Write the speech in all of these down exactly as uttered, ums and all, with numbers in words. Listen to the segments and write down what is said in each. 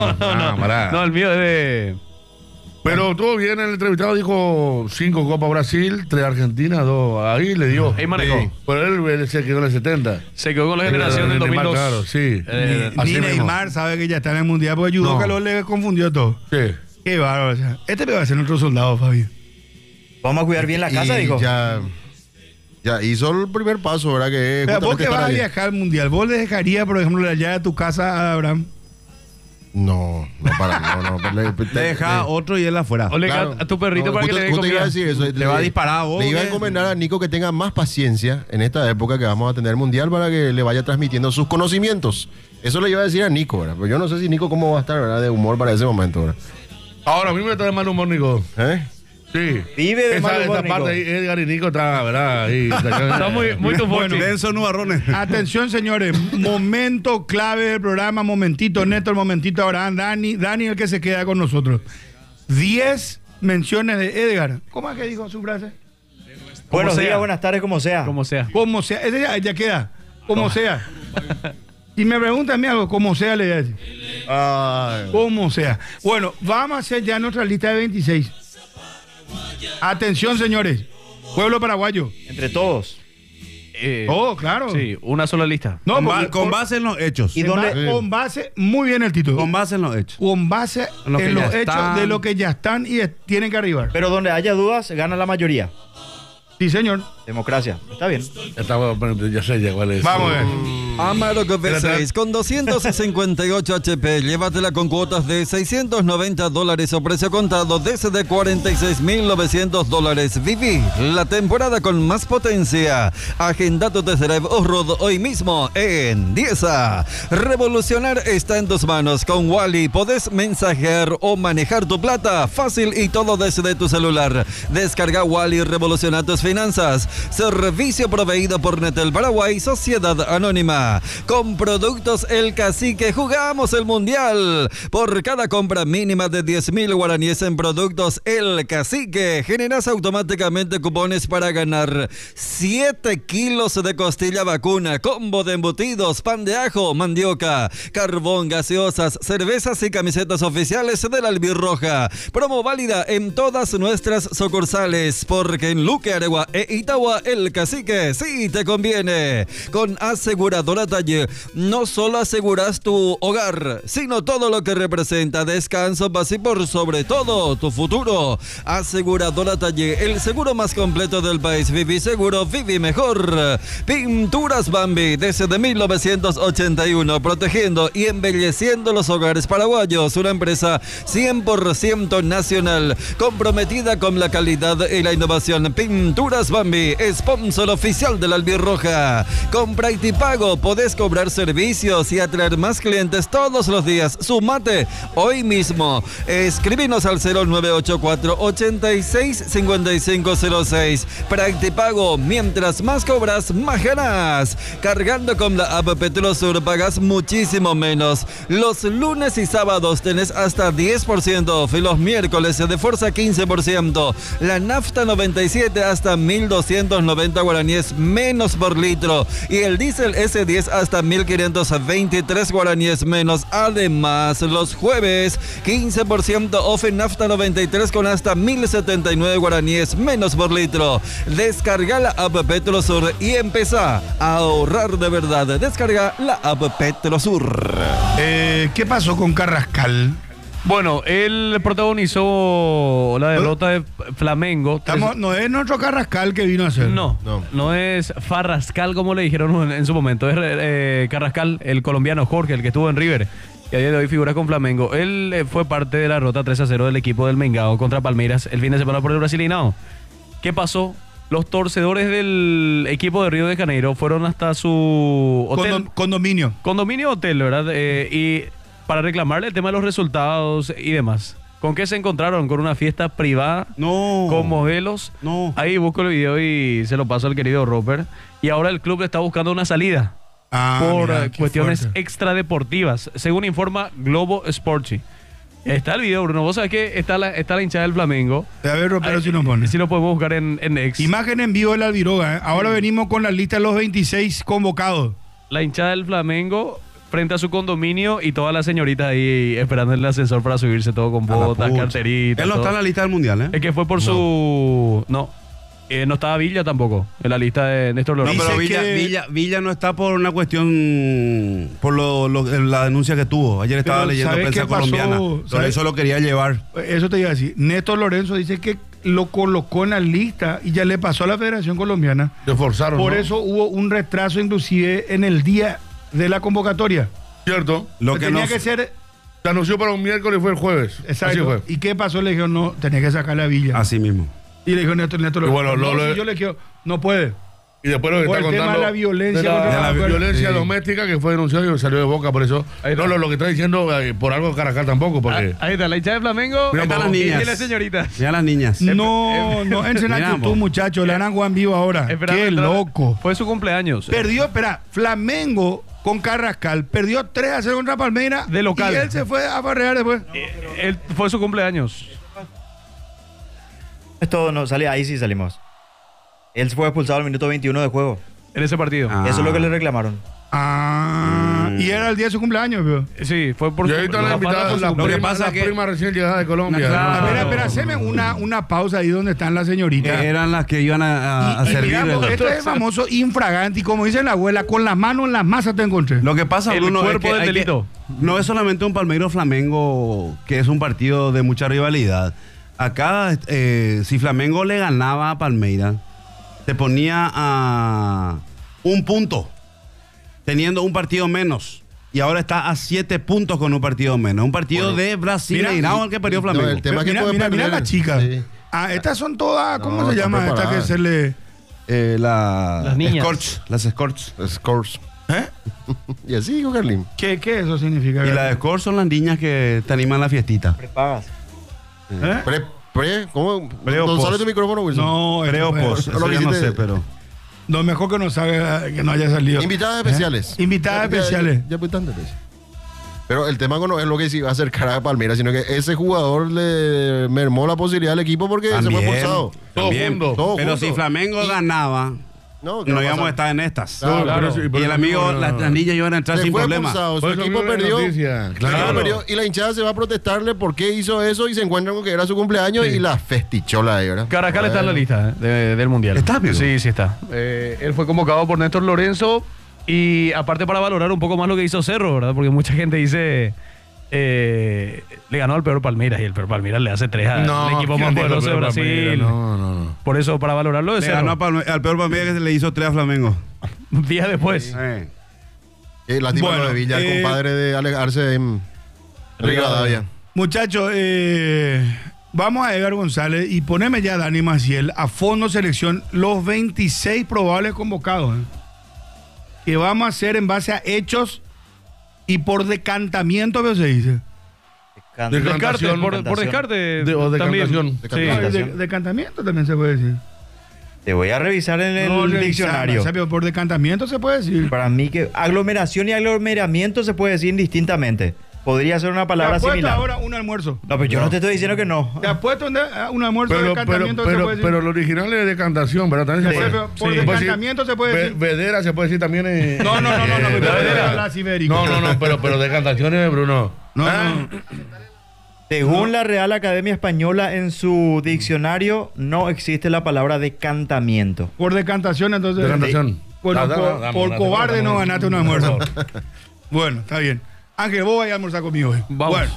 no, no, no, no, el mío es de... Pero todo bien, el entrevistado dijo cinco Copa Brasil, tres Argentina, dos. Ahí le dio. Ahí manejó. Sí. Pero él, él se quedó en el setenta. Se quedó con la generación del dos mil dos. Claro, sí. Eh, Ni, ni Neymar sabe que ya está en el mundial porque Yudoka No. lo le confundió todo. Sí. Qué bárbaro. O sea, este me va a ser nuestro soldado, Fabio. Vamos a cuidar bien la casa, Y dijo. Ya, ya hizo el primer paso, ¿verdad? Que es Pero vos justamente que vas estar a ahí. viajar al mundial, ¿vos le dejarías, por ejemplo, allá de tu casa a Abraham? No, no para, no, no. Le, Le deja otro y él afuera. O le Claro. a tu perrito No, para que justo- le dé justo iba a comida. decir eso. Le va a disparar a vos, Le iba a ¿qué? encomendar a Nico que tenga más paciencia en esta época que vamos a tener mundial para que le vaya transmitiendo sus conocimientos. Eso le iba a decir a Nico, ¿verdad? Pero yo no sé si Nico cómo va a estar, ¿verdad? De humor para ese momento, ¿verdad? Ahora, a mí me está de mal humor, Nico. ¿Eh? Sí. Vive de esa, mal humor, esa Nico. parte ahí, Edgar y Nico está, ¿verdad? Ahí, Está muy, muy tu Bueno, Denso Nubarrones. Atención, señores. Momento clave del programa. Momentito, Neto, el momentito Abraham. Dani, Dani, el que se queda con nosotros. Diez menciones de Edgar. ¿Cómo es que dijo su frase? Buenos sea. días, buenas tardes, como sea. Como sea. Como sea. Ese ya, ya queda. Como sea. Si me preguntan a mí algo, como sea, le voy a decir. Ay. Como sea. Bueno, vamos a hacer ya nuestra lista de veintiséis. Atención, señores. Pueblo paraguayo. Entre todos. Eh, Oh, claro. Sí, una sola lista. No, con, ba- porque- con por- base en los hechos. ¿Y en dónde- ba- Con base, muy bien el título. Con base en los hechos. Con base En lo que en los ya hechos están. de lo que ya están y es- tienen que arribar. Pero donde haya dudas, gana la mayoría. Sí, señor. Democracia. Está bien. Está bueno, pero ya sé ya cuál es. Vamos a ver. Amarok V seis con doscientos cincuenta y ocho H P. Llévatela con cuotas de seiscientos noventa dólares o precio contado desde cuarenta y seis mil novecientos dólares. Viví la temporada con más potencia. Agenda tu test drive off-road hoy mismo en Diesa. Revolucionar está en tus manos. Con Wally podés mensajear o manejar tu plata fácil y todo desde tu celular. Descarga Wally y revoluciona tus finanzas. Servicio proveído por Netel Paraguay, Sociedad Anónima. Con productos El Cacique jugamos el Mundial. Por cada compra mínima de diez mil guaraníes en productos El Cacique, generas automáticamente cupones para ganar siete kilos de costilla vacuna, combo de embutidos, pan de ajo, mandioca, carbón, gaseosas, cervezas y camisetas oficiales de la Albirroja. Promo válida en todas nuestras sucursales, porque en Luque, Aregua e Itagua, El Cacique sí te conviene. Con Aseguradora Talle, no solo aseguras tu hogar, sino todo lo que representa descanso, paz y por sobre todo tu futuro. Aseguradora Talle, el seguro más completo del país. Viví seguro, viví mejor. Pinturas Bambi, desde mil novecientos ochenta y uno, protegiendo y embelleciendo los hogares paraguayos. Una empresa cien por ciento nacional, comprometida con la calidad y la innovación. Pinturas Bambi, sponsor oficial de la Albirroja. Con Praitipago podés cobrar servicios y atraer más clientes todos los días. Sumate hoy mismo. Escríbenos al cero nueve ocho cuatro, ochenta y seis, cincuenta y cinco cero seis. Praitipago, mientras más cobras, más ganas. Cargando con la app Petrosur pagas muchísimo menos. Los lunes y sábados tenés hasta diez por ciento off y los miércoles de fuerza quince por ciento. La nafta noventa y siete hasta mil doscientos noventa guaraníes menos por litro y el diésel ese diez hasta mil quinientos veintitrés guaraníes menos. Además, los jueves quince por ciento off en nafta noventa y tres con hasta mil setenta y nueve guaraníes menos por litro. Descarga la app Petrosur y empezá a ahorrar de verdad. Descarga la app Petrosur. Eh, ¿Qué pasó con Carrascal? Bueno, él protagonizó la derrota de Flamengo. Estamos, no es nuestro Carrascal que vino a hacer. No, no, No. es Farrascal como le dijeron en, en su momento. Es eh, Carrascal, el colombiano Jorge, el que estuvo en River. Y a día de hoy figura con Flamengo. Él eh, fue parte de la derrota tres a cero del equipo del Mengao contra Palmeiras el fin de semana por el Brasileirao. ¿Qué pasó? Los torcedores del equipo de Río de Janeiro fueron hasta su hotel. Condom- condominio. Condominio hotel, ¿verdad? Eh, y para reclamarle el tema de los resultados y demás. ¿Con qué se encontraron? Con una fiesta privada, No. con modelos. No. Ahí busco el video y se lo paso al querido Robert. Y ahora el club le está buscando una salida Ah, por mira, eh, qué cuestiones fuerte. extradeportivas, según informa Globo Sporchi. Está el video, Bruno. Vos sabés que está la, está la hinchada del Flamengo. A ver, Ropero, Ahí- si nos pone. Si lo podemos buscar en, en X. Imagen en vivo de la Albiroga. ¿eh? Ahora venimos con la lista de los veintiséis convocados. La hinchada del Flamengo frente a su condominio y todas las señoritas ahí esperando en el ascensor para subirse todo con A la botas, pucha. carteritas. Él no todo. está en la lista del mundial, ¿eh? Es que fue por su... No. Eh, no estaba Villa tampoco en la lista de Néstor No, Lorenzo. pero Dice Villa, que- Villa, Villa no está por una cuestión, por lo, lo- la denuncia que tuvo. Ayer estaba Pero leyendo ¿sabes prensa qué pasó? colombiana. ¿Sabes? Lorenzo lo quería llevar. Eso te iba a decir. Néstor Lorenzo dice que lo colocó en la lista y ya le pasó a la Federación Colombiana. Te forzaron. Por ¿no? eso hubo un retraso inclusive en el día de la convocatoria. Cierto. Lo que tenía nos- que ser Se anunció para un miércoles y fue el jueves. Así exacto. fue. ¿Y qué pasó? Le dijeron, no, tenés que sacar la Villa. Así mismo. Y le dijo Néstor, Néstor Y bueno, no, lo- lo- si yo le quiero, no puede. Y después lo que Por está el tema contando de la violencia de la, contra de la la mujer. violencia Sí. doméstica que fue denunciado y salió de boca por eso. Ahí está. No, lo, lo que está diciendo eh, por algo de Caracas tampoco, porque Ah, ahí está, la hincha de Flamengo. Mira, Ahí están las niñas. Y las señoritas. Mira las niñas. No, no, en Mira, YouTube, vos. muchachos, le harán Juan vivo ahora. Esperando Qué entrar- loco. Fue su cumpleaños. Perdió, espera, Flamengo con Carrascal, perdió tres a cero contra Palmeiras. De local. Y él se fue a barrear después. Eh, él- fue su cumpleaños. Esto no sale, ahí sí salimos. Él fue expulsado al minuto veintiuno de juego. En ese partido. Ah. Eso es lo que le reclamaron. Ah, y era el día de su cumpleaños, pero. Sí, fue por y ahí están las la falta invitadas, por su las Lo que primas, pasa las que- primas recién llegadas de Colombia. Claro. Espera, espera, haceme una, una pausa ahí donde están las señoritas. Que eran las que iban a, a- a Y- y servir. miramos, el- esto es el famoso infraganti, como dice la abuela, con las manos en las masas te encontré. Lo que pasa, El Bruno, cuerpo es que del hay que- delito. no es solamente un Palmeiro Flamengo, que es un partido de mucha rivalidad. Acá, eh, si Flamengo le ganaba a Palmeiras, se ponía a un punto, teniendo un partido menos. Y ahora está a siete puntos con un partido menos. Un partido Bueno, de Brasil mira, y el que perdió no, Flamengo. el tema- que mira, puede mira, mira perder. las chicas. Sí. Ah, estas son todas, ¿cómo No, se están llama? Esta que preparadas. se le. Eh, la Las niñas. Scorch, las Scorch. Scores. ¿Eh? Y así dijo Carlín. ¿Qué, qué eso significa? Y las Scorch son las niñas que te animan la fiestita. Prepagas. ¿Eh? Pre, pre, ¿cómo? Pre o ¿Dónde post. sale tu micrófono, Wilson? No, Creo, esto fue- pues, Lo eso que ya no hiciste- sé, pero... No, mejor que no salga, que no haya salido. Invitadas especiales. ¿Eh? Invitadas Ya- ya- especiales. Ya, pues tanto, pues. Pero el tema no es lo que se iba a acercar a Palmeiras, sino que ese jugador le mermó la posibilidad al equipo porque se fue expulsado. Todo también. junto. Todo Pero junto. si Flamengo Y- ganaba, No, ¿qué no va a íbamos a pasar? estar en estas. Claro, pero claro. sí, Y pero el amigo, no, las, no. las niñas iban a entrar Se sin fue problema. expulsado, su Por eso equipo viene la perdió, noticia, su claro. equipo perdió y la hinchada se va a protestarle por qué hizo eso y se encuentran con que era su cumpleaños y la festichola ahí, ¿verdad? Carrascal está en la Bueno. lista eh, de- del Mundial. ¿Está, amigo? Sí, sí está. Eh, él fue convocado por Néstor Lorenzo y aparte para valorar un poco más lo que hizo Cerro, ¿verdad? Porque mucha gente dice... eh, le ganó al peor Palmeiras y el peor Palmeiras le hace tres al No, equipo ¿quién más dijo poderoso de Pedro Brasil. Palmeiras? No, no, no. Por eso, para valorarlo de Le Cerro. ganó a Palme- al peor Palmeiras que se le hizo tres a Flamengo. Días después. Eh. Eh, lástima Bueno, lo de Villa, eh, el compadre de Alex Arce en Rivadavia. Muchachos, eh, vamos a Edgar González y poneme ya a Dani Maciel a fondo selección los veintiséis probables convocados. ¿eh? Que vamos a hacer en base a hechos y por decantamiento, ¿qué se dice? Can- Descarte, Descarte, por, por Decantación. descarte. De- o también. decantación. Sí. Decantación. Ah, de- decantamiento también se puede decir. Te voy a revisar en el No, revisar, diccionario. o sea, pero por decantamiento se puede decir. Para mí que aglomeración y aglomeramiento se puede decir indistintamente. Podría ser una Te palabra apuesto similar. ahora un almuerzo. No, pero yo no. te estoy diciendo que no. Te apuesto un, de- un almuerzo de Pero, pero, decantamiento se pero, puede decir. pero lo original es decantación, ¿verdad? También Sí. se puede, Pero por se puede decir- decantamiento se puede Ve- decir. Vedera se puede decir también. eh, No, no, no, no, no, eh, pero vedera. vedera hablas ibérico. No, no, no, pero, pero decantaciones, Bruno. No, Ah, no. Según la Real Academia Española, en su diccionario no existe la palabra decantamiento. Por decantación, entonces. Decantación. Bueno, Da, da, por, da, dame por una, cobarde dame no una. ganaste un almuerzo. Bueno, está bien. Ángel, vos vais a almorzar conmigo hoy. Vamos. Bueno,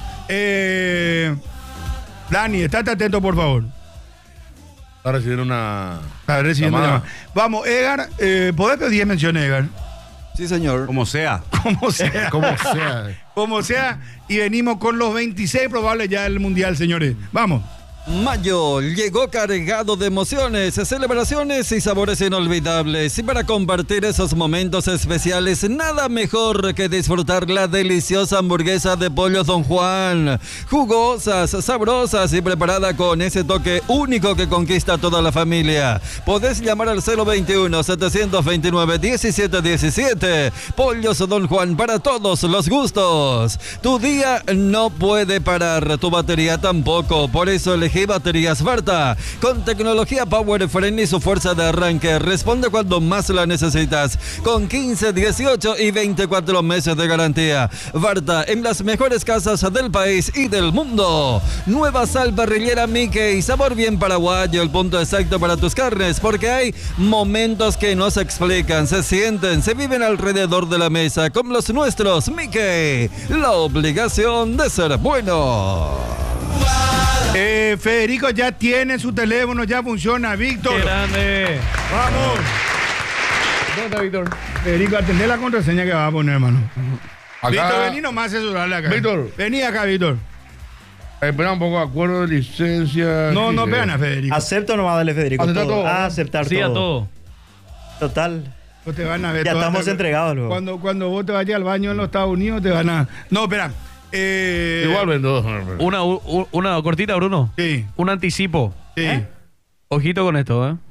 eh, Dani, estate atento, por favor. Va a recibir una. Está recibiendo Llamada. llamada. Vamos, Edgar, eh, ¿podés pedir diez menciones, Edgar? Sí, señor. Como sea. Como sea. Como sea. Como sea. Y venimos con los veintiséis probables ya del Mundial, señores. Vamos. Mayo llegó cargado de emociones, celebraciones y sabores inolvidables. Y para compartir esos momentos especiales, nada mejor que disfrutar la deliciosa hamburguesa de pollo Don Juan. Jugosas, sabrosas y preparada con ese toque único que conquista a toda la familia. Podés llamar al cero veintiuno, setecientos veintinueve, diecisiete diecisiete. Pollos Don Juan para todos los gustos. Tu día no puede parar, tu batería tampoco. Por eso elegí G Baterías Varta. Con tecnología Power Frame y su fuerza de arranque, responde cuando más la necesitas. Con quince, dieciocho y veinticuatro meses de garantía. Varta, en las mejores casas del país y del mundo. Nueva sal parrillera Mickey, sabor bien paraguayo, el punto exacto para tus carnes, porque hay momentos que no se explican, se sienten, se viven alrededor de la mesa, como los nuestros. Mickey, la obligación de ser bueno. Eh, Federico ya tiene su teléfono, ya funciona. Víctor. ¡Qué grande! Vamos. ¿Dónde está Víctor? Federico, atendé la contraseña que va a poner, hermano. Acá- Víctor, vení nomás a asesorarle acá. Víctor. Vení acá, Víctor. Espera un poco, acuerdo de licencia. No, no Sí, vean eh. a Federico. Acepto nomás, dale, Federico. Aceptar todo. todo, ¿no? Ah, aceptar Sí, todo. a todo. Total. No te van a ver Ya todas estamos las- entregados luego. Cuando, cuando vos te vayas al baño en los Estados Unidos, te van a. No, espera. Eh, Igual vendo. Una, u- una cortita, Bruno. Sí, Un anticipo. sí. ¿Eh? Ojito con esto, ¿eh?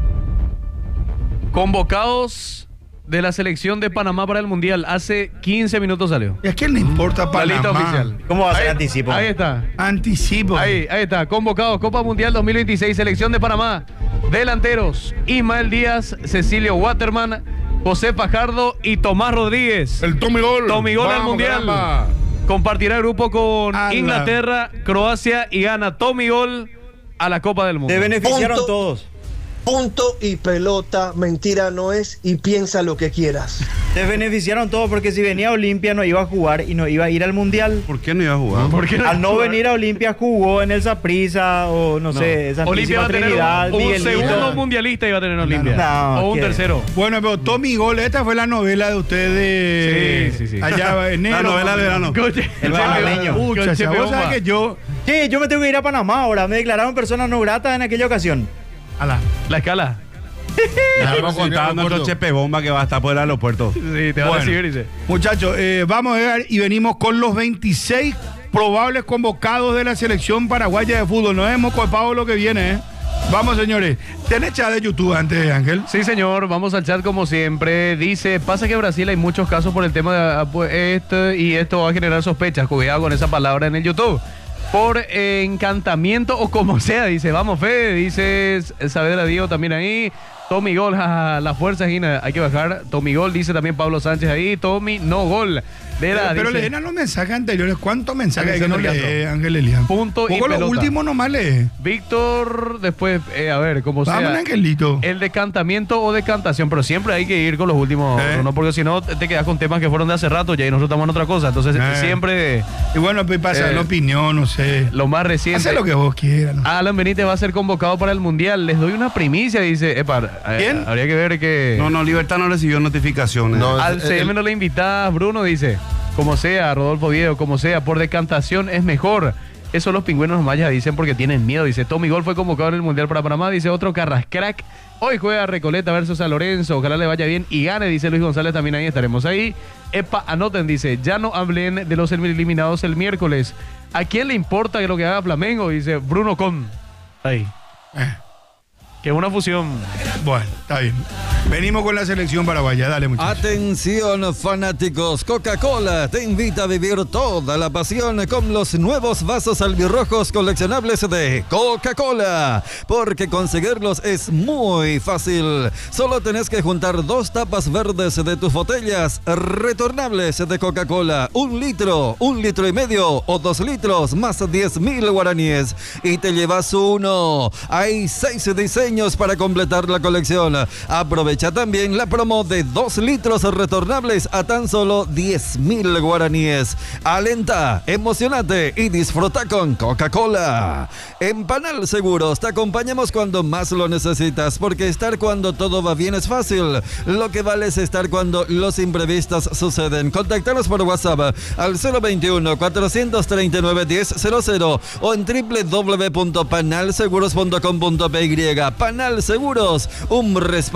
Convocados de la selección de Panamá para el Mundial. Hace quince minutos salió. ¿Y a quién le importa La lista Panamá? oficial. ¿Cómo va a ser Ahí- anticipo? Ahí está. Anticipo. Ahí, ahí está. Convocados. Copa Mundial dos mil veintiséis. Selección de Panamá. Delanteros. Ismael Díaz, Cecilio Waterman, José Fajardo y Tomás Rodríguez. El Tommy Gol. Tommy Gol al Vamos, Mundial. caramba. Compartirá grupo con Ala. Inglaterra, Croacia y gana Tommy Gol a la Copa del Mundo. Te beneficiaron Punto. todos. Punto y pelota, mentira no es y piensa lo que quieras. Te beneficiaron todos porque si venía a Olimpia no iba a jugar y no iba a ir al Mundial. ¿Por qué no iba a jugar? ¿Por qué Al no venir a Olimpia jugó en el Saprissa o no, sé, Olimpia Santísima va a tener Trinidad, un, un Miguelito. segundo mundialista iba a tener Olimpia. No, o un ¿qué? tercero. Bueno, pero Tommy Gol, esta fue la novela de ustedes. Sí, sí, sí. Allá en enero. La novela de verano. El panameño. Pucha, Coche vos Peomba. sabés que yo. Sí, yo me tengo que ir a Panamá ahora. Me declararon persona no grata en aquella ocasión. Ala. La escala. Estamos contando nuestro Chepe Bomba que va a estar por el aeropuerto. Sí, te va Bueno. a recibir, dice. Muchachos, eh, vamos a ver y venimos con los veintiséis probables convocados de la selección paraguaya de fútbol. Nos hemos copado lo que viene, ¿eh? Vamos, señores. ¿Tenés chat de YouTube antes, Ángel? Sí, señor, vamos al chat como siempre. Dice, pasa que en Brasil hay muchos casos por el tema de ah, pues, esto y esto va a generar sospechas. Cuidado con esa palabra en el YouTube. Por eh, encantamiento o como sea, dice, vamos, Fede, dice Saavedra Diego también ahí. Tommy Gol, jaja, la fuerza, Gina, hay que bajar. Tommy Gol, dice también Pablo Sánchez ahí. Tommy, no gol. De la, Pero, pero dice, leen a los mensajes anteriores. ¿Cuántos mensajes hay que no Atención, lee, Ricardo. Ángel Elian? Punto y Poco lo pelota. último nomás lee. Víctor, después, eh, a ver, como Vamos, sea. Angelito. El decantamiento o decantación, pero siempre hay que ir con los últimos, Eh. ¿no? Porque si no te quedas con temas que fueron de hace rato ya y nosotros estamos en otra cosa. Entonces Eh. siempre Y bueno, pues pasa Eh, la opinión, no sé. lo más reciente. Haz lo que vos quieras. ¿no? Alan Benítez va a ser convocado para el Mundial. Les doy una primicia, dice. Epa, eh, ¿Quién? habría que ver que No, no, Libertad no recibió notificaciones. No, al el- C M el- no le invitás, Bruno, dice. Como sea, Rodolfo Diego, como sea, por decantación es mejor. Eso los pingüinos mayas dicen porque tienen miedo. Dice, Tommy Gol fue convocado en el Mundial para Panamá. Dice otro Carrascrack. Hoy juega Recoleta versus San Lorenzo. Ojalá le vaya bien y gane, dice Luis González. También ahí estaremos ahí. Epa, anoten, dice, ya no hablen de los eliminados el miércoles. ¿A quién le importa lo que haga Flamengo? Dice Bruno Con. Ahí. Eh, Que es una fusión. bueno, está bien. Venimos con la selección paraguaya. Dale, muchachos. Atención fanáticos, Coca-Cola te invita a vivir toda la pasión con los nuevos vasos albirrojos coleccionables de Coca-Cola, porque conseguirlos es muy fácil. Solo tenés que juntar dos tapas verdes de tus botellas retornables de Coca-Cola, un litro, un litro y medio o dos litros más diez mil guaraníes y te llevas uno. Hay seis diseños para completar la colección. Aprovecha también la promo de dos litros retornables a tan solo diez mil guaraníes. Alenta, emocionate y disfruta con Coca-Cola. En Panal Seguros te acompañamos cuando más lo necesitas, porque estar cuando todo va bien es fácil. Lo que vale es estar cuando los imprevistos suceden. Contáctanos por WhatsApp al cero veintiuno, cuatrocientos treinta y nueve, diez cero cero o en doble u doble u doble u punto panal seguros punto com punto p y. Panal Seguros, un respaldo cual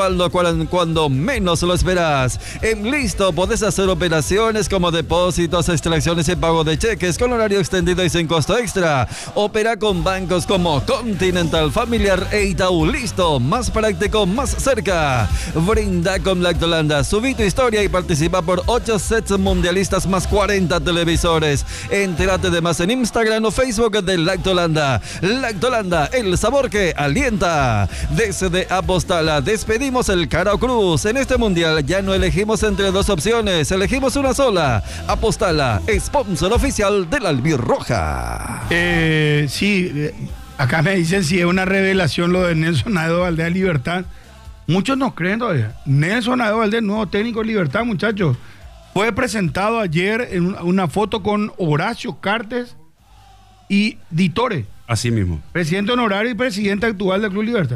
llegan cuando menos lo esperas. En Listo podés hacer operaciones como depósitos, extracciones y pago de cheques con horario extendido y sin costo extra. Opera con bancos como Continental, Familiar e Itaú. Listo, más práctico, más cerca. Brinda con Lactolanda. Subí tu historia y participa por ocho sets mundialistas más cuarenta televisores. Entérate de más en Instagram o Facebook de Lactolanda. Lactolanda, el sabor que alienta. Desde Apostala despedimos el Caro Cruz. En este mundial ya no elegimos entre dos opciones, elegimos una sola. Apostala, sponsor oficial de la Albirroja. Eh, sí, eh, acá me dicen si es una revelación lo de Nelson Aedo Valdés a Libertad. Muchos no creen todavía. Nelson Aedo Valdés, nuevo técnico de Libertad, muchachos. Fue presentado ayer en una, una foto con Horacio Cartes y Ditore. Así mismo. Presidente honorario y presidente actual del Club Libertad.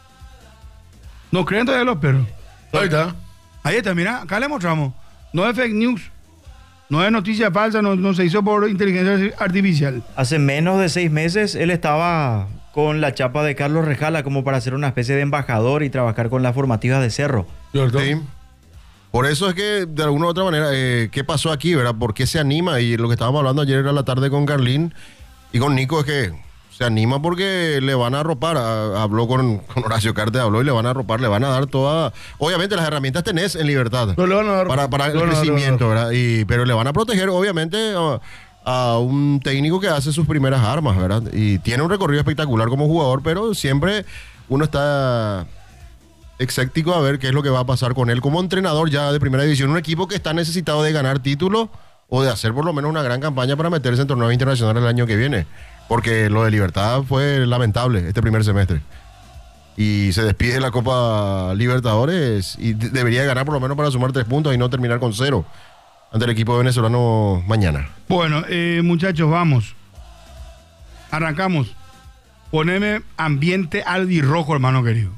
¿No creen todavía los perros? Ahí está. Ahí está, mira, acá le mostramos. No es fake news, no es noticia falsa, no, no se hizo por inteligencia artificial. Hace menos de seis meses él estaba con la chapa de Carlos Rejala como para ser una especie de embajador y trabajar con las formativas de Cerro. ¿Cierto? Sí. Por eso es que, de alguna u otra manera, eh, ¿qué pasó aquí, verdad? ¿Por qué se anima? Y lo que estábamos hablando ayer a la tarde con Carlín y con Nico es que se anima porque le van a arropar. A- habló con, con Horacio Cartes, habló y le van a arropar, le van a dar toda... Obviamente las herramientas tenés en Libertad No le van a dar. para, para el le van a dar, le van a dar. crecimiento, ¿verdad? Y, pero le van a proteger, obviamente, a, a un técnico que hace sus primeras armas, ¿verdad? Y tiene un recorrido espectacular como jugador, pero siempre uno está escéptico a ver qué es lo que va a pasar con él como entrenador ya de primera división. Un equipo que está necesitado de ganar títulos o de hacer por lo menos una gran campaña para meterse en torneos internacionales el año que viene. Porque lo de Libertad fue lamentable este primer semestre. Y se despide de la Copa Libertadores y de- debería ganar por lo menos para sumar tres puntos y no terminar con cero ante el equipo venezolano mañana. Bueno, eh, muchachos, vamos. Arrancamos. Poneme ambiente albirrojo, hermano querido.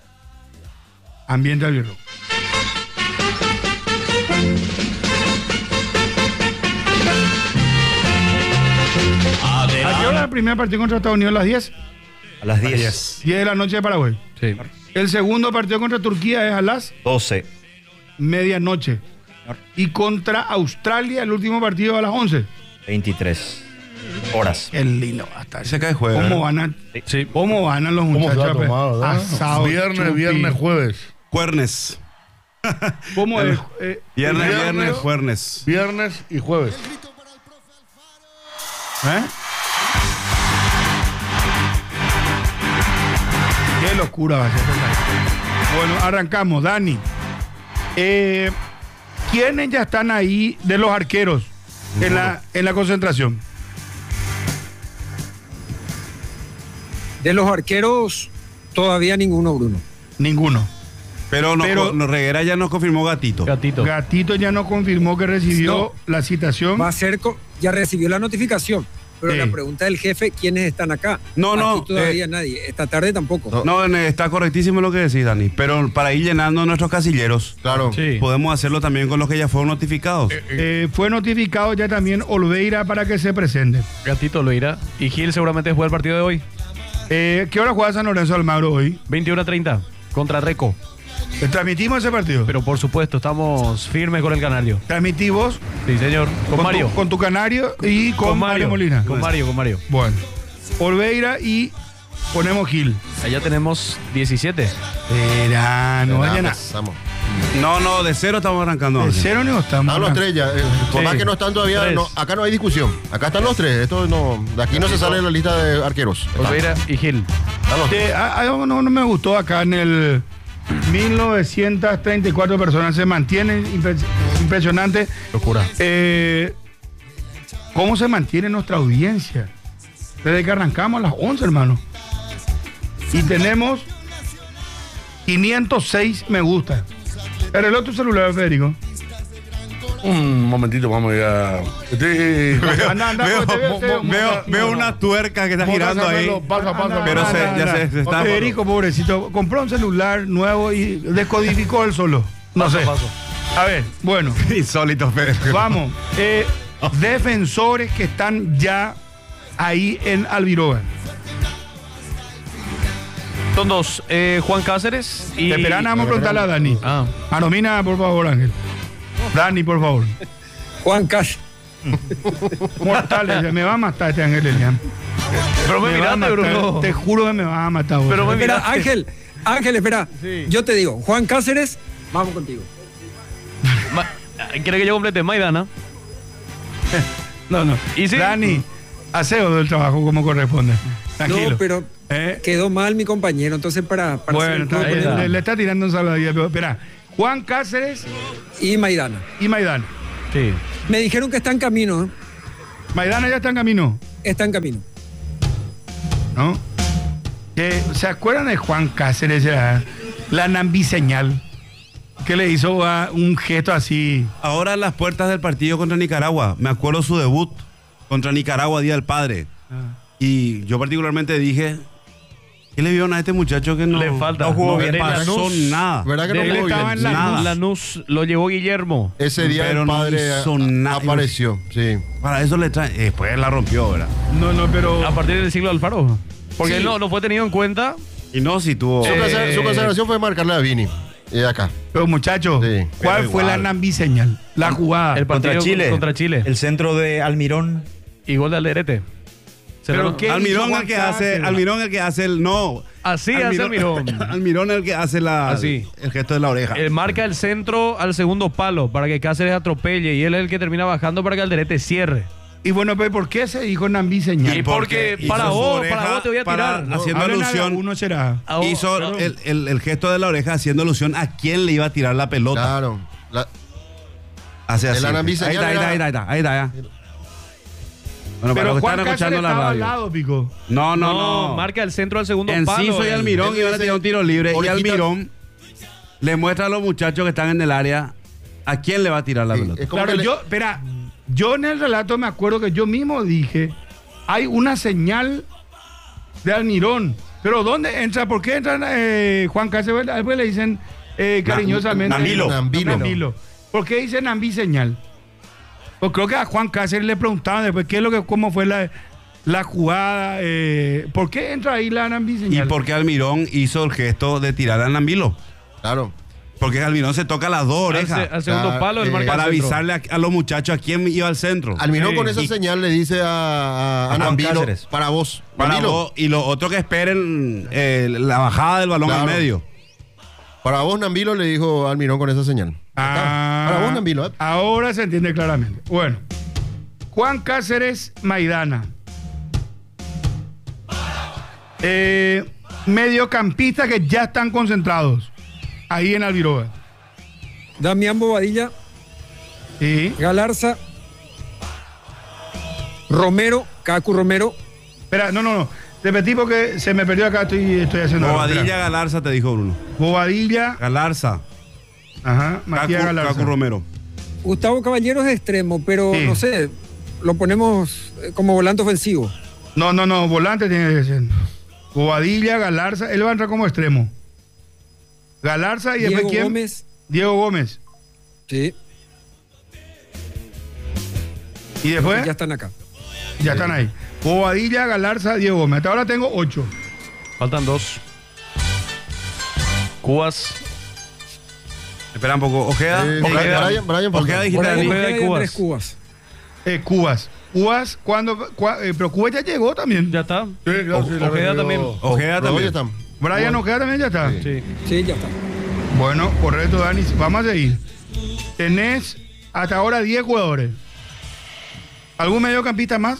Ambiente albirrojo. ¿A qué hora el primer partido contra Estados Unidos? ¿A las diez? A las diez. diez de la noche de Paraguay. Sí. El segundo partido contra Turquía es a las doce. medianoche. Y contra Australia, el último partido a las once. veintitrés horas. Qué lindo va a estar. Se cae jueves. ¿Cómo van a, Sí. cómo van a los ¿Cómo se muchachos? va a a pe- tomar, verdad? asado, Viernes, chupi? viernes, jueves. Juernes. ¿Cómo es? Eh, Viernes, el- viernes, juernes. Viernes y jueves. ¿Eh? Qué locura va a ser esta tarde. Bueno, arrancamos. Dani. Eh, ¿Quiénes ya están ahí de los arqueros en la, en la concentración? De los arqueros, todavía ninguno, Bruno. Ninguno. Pero, no, Pero- no, Reguera ya nos confirmó Gatito. Gatito. Gatito ya no confirmó que recibió la citación. Va a ser, co- ya recibió la notificación. Pero Sí. la pregunta del jefe, ¿quiénes están acá? No, no, Aquí todavía eh, nadie. Esta tarde tampoco. No, eh, está correctísimo lo que decís, Dani. Pero para ir llenando nuestros casilleros, Claro. Sí. podemos hacerlo también con los que ya fueron notificados. Eh, fue notificado ya también Olveira para que se presente. Gatito lo irá. Y Gil seguramente juega el partido de hoy. Eh, ¿Qué hora juega San Lorenzo Almagro hoy? veintiuno a treinta contra Reco. ¿Le transmitimos ese partido? Pero por supuesto, estamos firmes con el Canario. Transmití vos Sí, señor. Con, con Mario. Tu, con tu Canario y con, Mario Molina. Con Mario, con Mario. Bueno, Olveira y ponemos Gil. Allá tenemos diecisiete. Espera, no vayan a... Empezamos. No, no, de cero estamos arrancando. ¿De Ángel. cero no estamos? Están los tres ya. eh, por Sí. más que no están todavía, Tres. no, acá no hay discusión. Acá están los tres. Esto no, de aquí no se sale la lista de arqueros. Están- Olveira y Gil. están los tres. Eh, ah, ah, no, no me gustó acá en el mil novecientos treinta y cuatro personas. Se mantienen impre- impresionante. Locura. Eh, ¿Cómo se mantiene nuestra audiencia? Desde que arrancamos a las once, hermano. Y tenemos quinientos seis me gusta. El reloj tu celular, Federico. Un momentito, vamos a... Estoy... Anda, anda, Veo, pues, te veo, te veo. veo- veo una tuerca que está girando ahí. Pasa, pasa, Pero pasa. se- ya se- se está- Federico, pobrecito, compró un celular nuevo y descodificó él solo. No sé. A ver, bueno, Insólito, Pedro. vamos. Eh, defensores que están ya ahí en Albiroga. Son dos. eh, Juan Cáceres y... Te esperan, vamos a preguntarle a Dani. Ah. A nomina, por favor, Ángel. Dani, por favor. Juan Cash. Mortales, me va a matar este Ángel Elian. Pero me, Me va a miraste, matar, Bruno. te juro que me vas a matar vos. Pero me Espera, miraste. Ángel, Ángel, espera. Sí. Yo te digo, Juan Cáceres, vamos contigo. Ma- ¿Quiere que yo complete Maidana? No, no. ¿Y sí? Dani, haceo del trabajo como corresponde. Tranquilo. No, pero ¿Eh? quedó mal mi compañero, entonces para... para hacer Bueno, el juego está- con él. le, le está tirando un saladilla. Pero espera, Juan Cáceres Y Maidana. y Maidana. Sí. Me dijeron que está en camino, ¿eh? Maidana ya está en camino, Está en camino. ¿no? Que, ¿se acuerdan de Juan Cáceres? La, la nambiseñal. Que le hizo ah, un gesto así. Ahora en las puertas del partido contra Nicaragua, me acuerdo su debut contra Nicaragua, Día del Padre. Ah. Y yo particularmente dije, ¿qué le vieron a este muchacho que no, Le falta. no jugó No, bien? de pasó Lanús, nada. ¿Verdad que no De él jugó estaba bien? en la Nada. Lanús lo llevó Guillermo. Ese día Pero el no padre hizo a- nada. apareció, sí. Para eso le trae. Después la rompió, ¿verdad? No, no, pero. A partir del siglo Alfaro. Porque Sí. él no, no fue tenido en cuenta. Y no, si tuvo. Su, Eh, consagra- su consagración fue marcarle a Vini. Y de acá. Pero muchachos, Sí. ¿cuál Pero fue igual. la nambiseñal? La jugada. El partido Contra Chile. Contra Chile. El centro de Almirón. Y gol de Alderete. Pero qué- Almirón hizo el que Juan hace, Cáceres? Almirón el que hace el no. Así hace Almirón. Almirón el que hace la, Así. el gesto de la oreja. Él marca el centro al segundo palo para que Cáceres atropelle y él es el que termina bajando para que Alderete cierre. Y bueno, pero ¿por qué se dijo nambiseñal? Y porque hizo para su vos, oreja para vos te voy a para- tirar. haciendo Hablen a alusión. uno será. A vos, Hizo claro. el, el- el gesto de la oreja haciendo alusión a quién le iba a tirar la pelota. Claro. La- Hace así. El Ahí alambiseñal está, ahí está, era- ahí está, ahí está, ya. Bueno, para Pero los que Juan están Cáceres escuchando la estaba al radio. lado, Pico. No, no, no. marca el centro al segundo En palo. sí soy él. Almirón y van a tirar un tiro libre. Y Orejita- Almirón le muestra a los muchachos que están en el área a quién le va a tirar la Sí, pelota. es como Claro, que le- yo, espera, yo en el relato me acuerdo que yo mismo dije, hay una señal de Almirón. Pero ¿dónde entra? ¿Por qué entran eh, Juan Cáceres? Después le dicen eh, cariñosamente. Nambilo. Nambilo. Nambilo. ¿Por qué dicen nambiseñal? Pues creo que a Juan Cáceres le preguntaban después qué es lo que, cómo fue la, la jugada, eh, ¿por qué entra ahí la ¿Y nambiseñal? por qué Almirón hizo el gesto de tirar al Nambilo? Claro. Porque Almirón se toca las dos Al, orejas se- al segundo Ah, palo, él eh, marca para el centro. avisarle a, a los muchachos a quién iba al centro. Almirón Sí. con esa Y- señal le dice a, a, a Juan Nambilo, Cáceres. para vos. Para Nambilo, vos, y los otros que esperen eh, la bajada del balón Claro. al medio. Para vos, Nambilo, le dijo Almirón con esa señal. Ah, Para vos, Nambilo, ¿eh? Ahora se entiende claramente. Bueno, Juan Cáceres Maidana. Eh, mediocampistas que ya están concentrados ahí en Albiroba. Damián Bobadilla, Sí. Galarza, Romero, Cacu Romero, Espera, no, no, no. Repetí porque se me perdió acá, estoy, estoy haciendo algo. Bobadilla, Espera. Galarza, te dijo Bruno. Bobadilla, Galarza, ajá, Matías Cacu, Galarza. Cacu Romero. Gustavo Caballeros de extremo, pero Sí. no sé, lo ponemos eh, como volante ofensivo. No, no, no, volante tiene que ser. Bobadilla, Galarza, él va a entrar como extremo. Galarza y Diego después quién? Gómez, Diego Gómez. sí, Y después ya están acá. ya están ahí. Bobadilla, Galarza, Diego Gómez. Hasta ahora tengo ocho. Faltan dos. Cubas. Espera un poco. Ojeda. Eh, Ojeda, Brian- Brian falta. Ojeda dijiste Brian Dani. Ojeda y Ojeda y Cubas. Andrés Cubas. Eh, Cubas. Cubas, cuando. cua- eh, pero Cubas ya llegó también. Ya está. Sí, claro, sí, la Ojeda revió. también. Ojeda Pero hoy también. están. Brian Ojeda también ya está. Sí. Sí, ya está. Bueno, correcto, Dani. Vamos a seguir. Tenés hasta ahora diez jugadores. ¿Algún mediocampista más?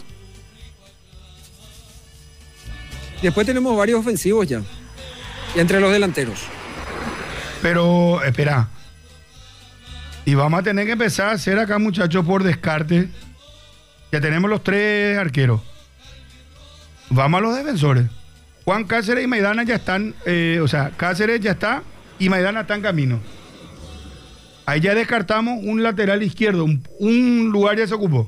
Después tenemos varios ofensivos ya. Y entre los delanteros. Pero, espera. Y vamos a tener que empezar a hacer acá, muchachos, por descarte. Ya tenemos los tres arqueros. Vamos a los defensores. Juan Cáceres y Maidana ya están, eh, o sea, Cáceres ya está y Maidana está en camino. Ahí ya descartamos un lateral izquierdo, un, un lugar ya se ocupó.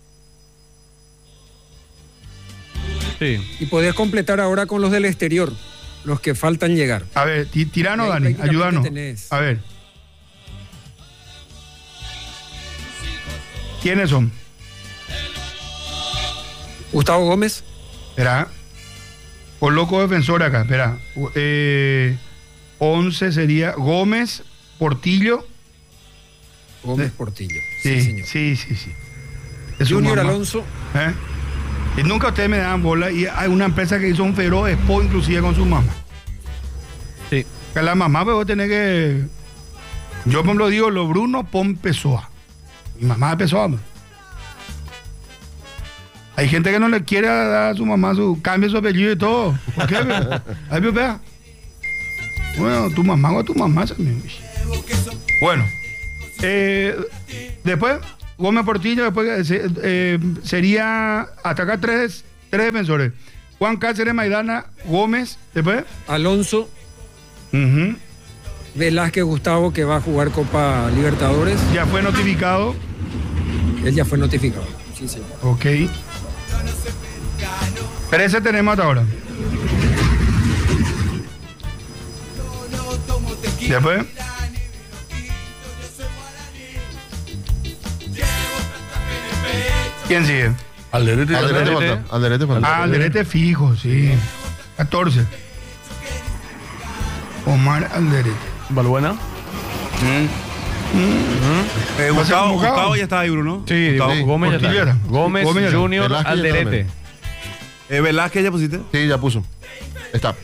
Sí. Y podés completar ahora con los del exterior, los que faltan llegar. A ver, ti- tiranos, Ahí Dani, prácticamente ayúdanos. tenés. A ver. ¿Quiénes son? Gustavo Gómez, Espera. Coloco defensor acá, espera. Eh, once sería Gómez, Portillo. Gómez Sí. Portillo. Sí, Sí, señor. sí, sí, sí. Es su Junior mamá. Alonso. ¿Eh? Y nunca ustedes me dan bola y hay una empresa que hizo un feroz spot inclusive con su mamá. Sí. Que la mamá pues vos tenés que... Yo por ejemplo digo, lo Bruno pon Pessoa. Mi mamá es Pessoa. man. Hay gente que no le quiere dar a su mamá su cambio su apellido y todo. ¿Por qué? pe? Ay, pe, pe. Bueno, tu mamá o tu mamá también. Bueno. Eh, después, Gómez Portillo, después eh, eh, sería hasta acá tres, tres defensores. Juan Cáceres, Maidana, Gómez, después. Alonso, Ujú. Velázquez Gustavo, que va a jugar Copa Libertadores. Ya fue notificado. Él ya fue notificado. Sí, señor. Ok. trece tenemos hasta ahora. Después. ¿Quién sigue? Alderete. Alderete Alderete. falta. Alderete falta. Ah, Alderete fijo, sí. catorce. Omar Alderete. Balbuena. Eh, ¿Va a ser Gustavo, convocado? Gustavo ya está ahí, Bruno. Sí, Gustavo. Go- Gómez ya Portillo está. era. Gómez, Gómez era. Junior, Velázquez ya Alderete. Eh, Velázquez ya pusiste. Sí, ya puso. Está.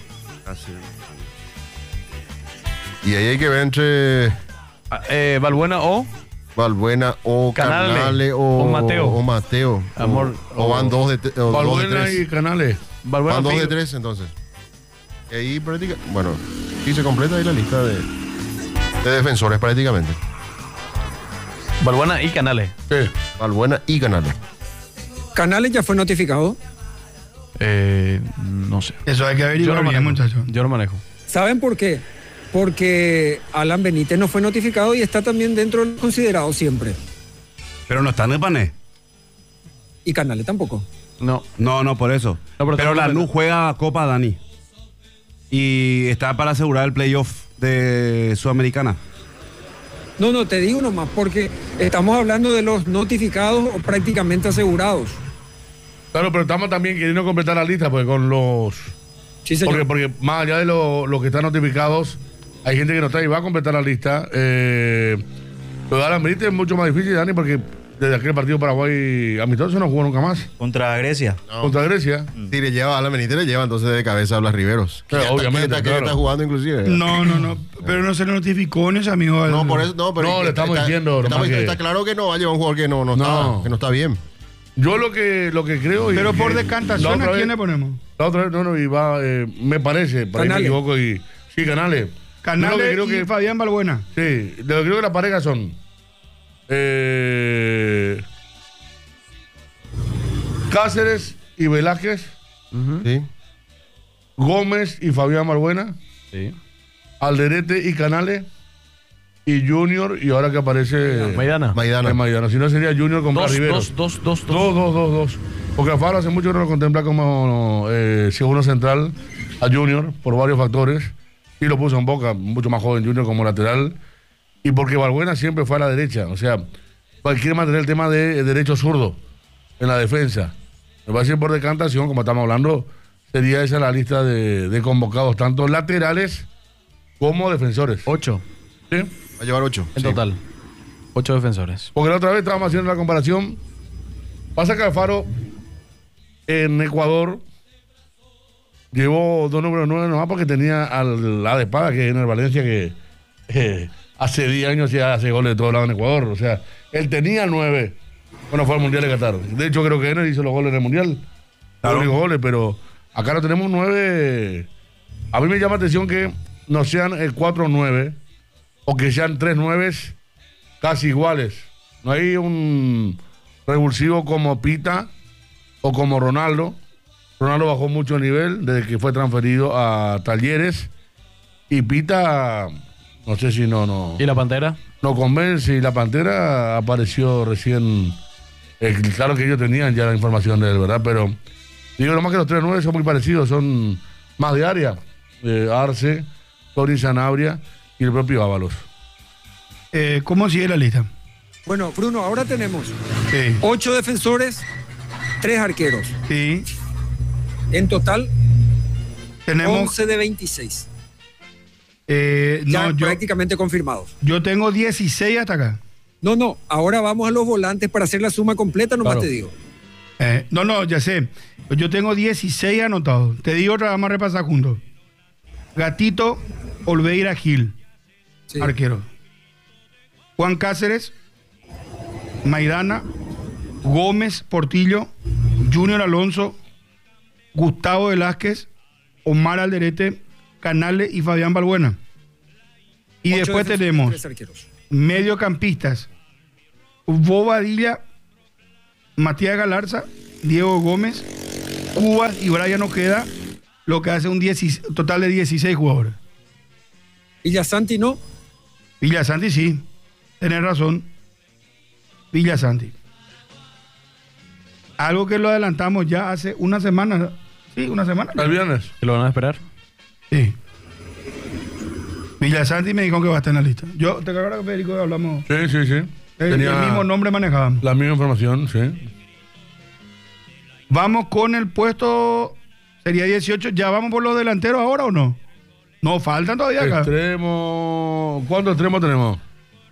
Y ahí hay que ver entre Ah, eh, Balbuena o Balbuena o Canale, Canale, o, o Mateo. O Mateo. Amor, O, o van o- dos de, te- o dos de Balbuena tres. y Canales. Balbuena Van dos fijo. de tres entonces. Y ahí práctica, bueno, sí se completa ahí la lista de, de defensores prácticamente. Balbuena y Canales. Sí. Balbuena y Canale. Canales ya fue notificado. Eh, no sé. Eso hay que Yo averiguar no bien, manejo. muchachos. Yo no manejo. ¿Saben por qué? Porque Alan Benítez no fue notificado y está también dentro del considerado siempre. Pero no está en el panel. Y Canales tampoco. No. No, no, por eso. No, pero pero estamos Lanús hablando- juega Copa Dani. Y está para asegurar el playoff de Sudamericana. No, no, te digo nomás, porque estamos hablando de los notificados o prácticamente asegurados. Claro, pero estamos también queriendo completar la lista, porque con los. Sí, señor. Porque, porque más allá de lo- los que están notificados, hay gente que no está y va a completar la lista. Eh, lo de Alan Benítez es mucho más difícil, Dani, porque desde aquel partido Paraguay amistoso no jugó nunca más. Contra Grecia. Contra Grecia. Si le lleva a la Benítez, le lleva entonces de cabeza a Blas Riveros. Que Claro, ya está- obviamente, que está, que claro. está jugando inclusive. No, no, no. Pero no se le notificó ni ese amigo. No, por eso, no, pero No, le estamos diciendo, Está, nomás que- está claro que no va a llevar un jugador que no, no, No. Está, que no está bien. Yo lo que, lo que creo. y Pero por que- decantación, la otra ¿a quién vez- le ponemos? La otra vez, no, no, y va, eh, me parece, por ahí me Canales. equivoco, y sí, Canales. Yo lo que Canales creo y que- Fabián Balbuena. Sí, de lo que creo que las parejas son eh, Cáceres y Velázquez, ¿Sí? Gómez y Fabián Balbuena, Sí. Alderete y Canales, y Junior, y ahora que aparece Maidana. Maidana. eh, Maidana. Si no sería Junior con Dos, Riveros. dos, dos, dos, dos. Dos, dos, dos, dos. Porque Alfaro hace mucho que no lo contempla como eh, segundo central a Junior por varios factores. Y lo puso en Boca, mucho más joven Junior como lateral. Y porque Balbuena siempre fue a la derecha. O sea, quiere mantener el tema de derecho zurdo en la defensa. Me parece que por decantación, como estamos hablando, sería esa la lista de, de convocados, tanto laterales como defensores. Ocho ¿Sí? Va a llevar ocho. en sí. total. Ocho defensores. Porque la otra vez estábamos haciendo la comparación. Pasa que Alfaro en Ecuador llevó dos números nueve nomás porque tenía al la de espada que es en el Valencia que eh, hace diez años ya hace goles de todos lados en Ecuador. O sea, él tenía nueve cuando fue al Mundial de Qatar. De hecho, creo que él hizo los goles en el Mundial. Claro. Los únicos goles, pero acá no tenemos nueve. A mí me llama la atención que no sean el cuatro nueve o que sean tres nueves casi iguales. No hay un revulsivo como Pita o como Ronaldo. Ronaldo bajó mucho el nivel desde que fue transferido a Talleres. Y Pita, no sé si no, no, ¿Y la Pantera? no convence. Y la Pantera apareció recién. Eh, claro que ellos tenían ya la información de él, ¿verdad? Pero digo, nomás que los tres nueve son muy parecidos, son más de área. Eh, Arce, Tony Sanabria y el propio Ábalos. Eh, ¿Cómo sigue la lista? Bueno, Bruno, ahora tenemos Sí. ocho defensores, tres arqueros. Sí. En total, Tenemos once de veintiséis. eh, Ya no, yo, prácticamente confirmados. yo tengo dieciséis hasta acá. No, no, ahora vamos a los volantes para hacer la suma completa, nomás Claro. te digo. Eh, no, no, ya sé. Yo tengo dieciséis anotados. Te digo otra, vamos a repasar juntos. Gatito, Olveira, Gil, Sí. arquero. Juan Cáceres, Maidana, Gómez, Portillo, Junior Alonso, Gustavo Velázquez, Omar Alderete, Canales y Fabián Balbuena. Y Ocho después defensores, tenemos tres arqueros. mediocampistas: Bobadilla, Matías Galarza, Diego Gómez, Cubas y Brian Ojeda, lo que hace un diez, total de dieciséis jugadores. Villasanti no. Villasanti sí, tenés razón. Villasanti. Algo que lo adelantamos ya hace una semana. Sí, una semana. El viernes. ¿Que lo van a esperar? Sí. Villasanti me dijo que va a estar en la lista. Yo, ¿te acuerdas que Federico hablamos? Sí, sí, sí. El, el mismo nombre manejábamos. La misma información, sí. Vamos con el puesto, sería dieciocho. ¿Ya vamos por los delanteros ahora o no? No, faltan todavía acá. Extremo. ¿Cuántos extremos tenemos?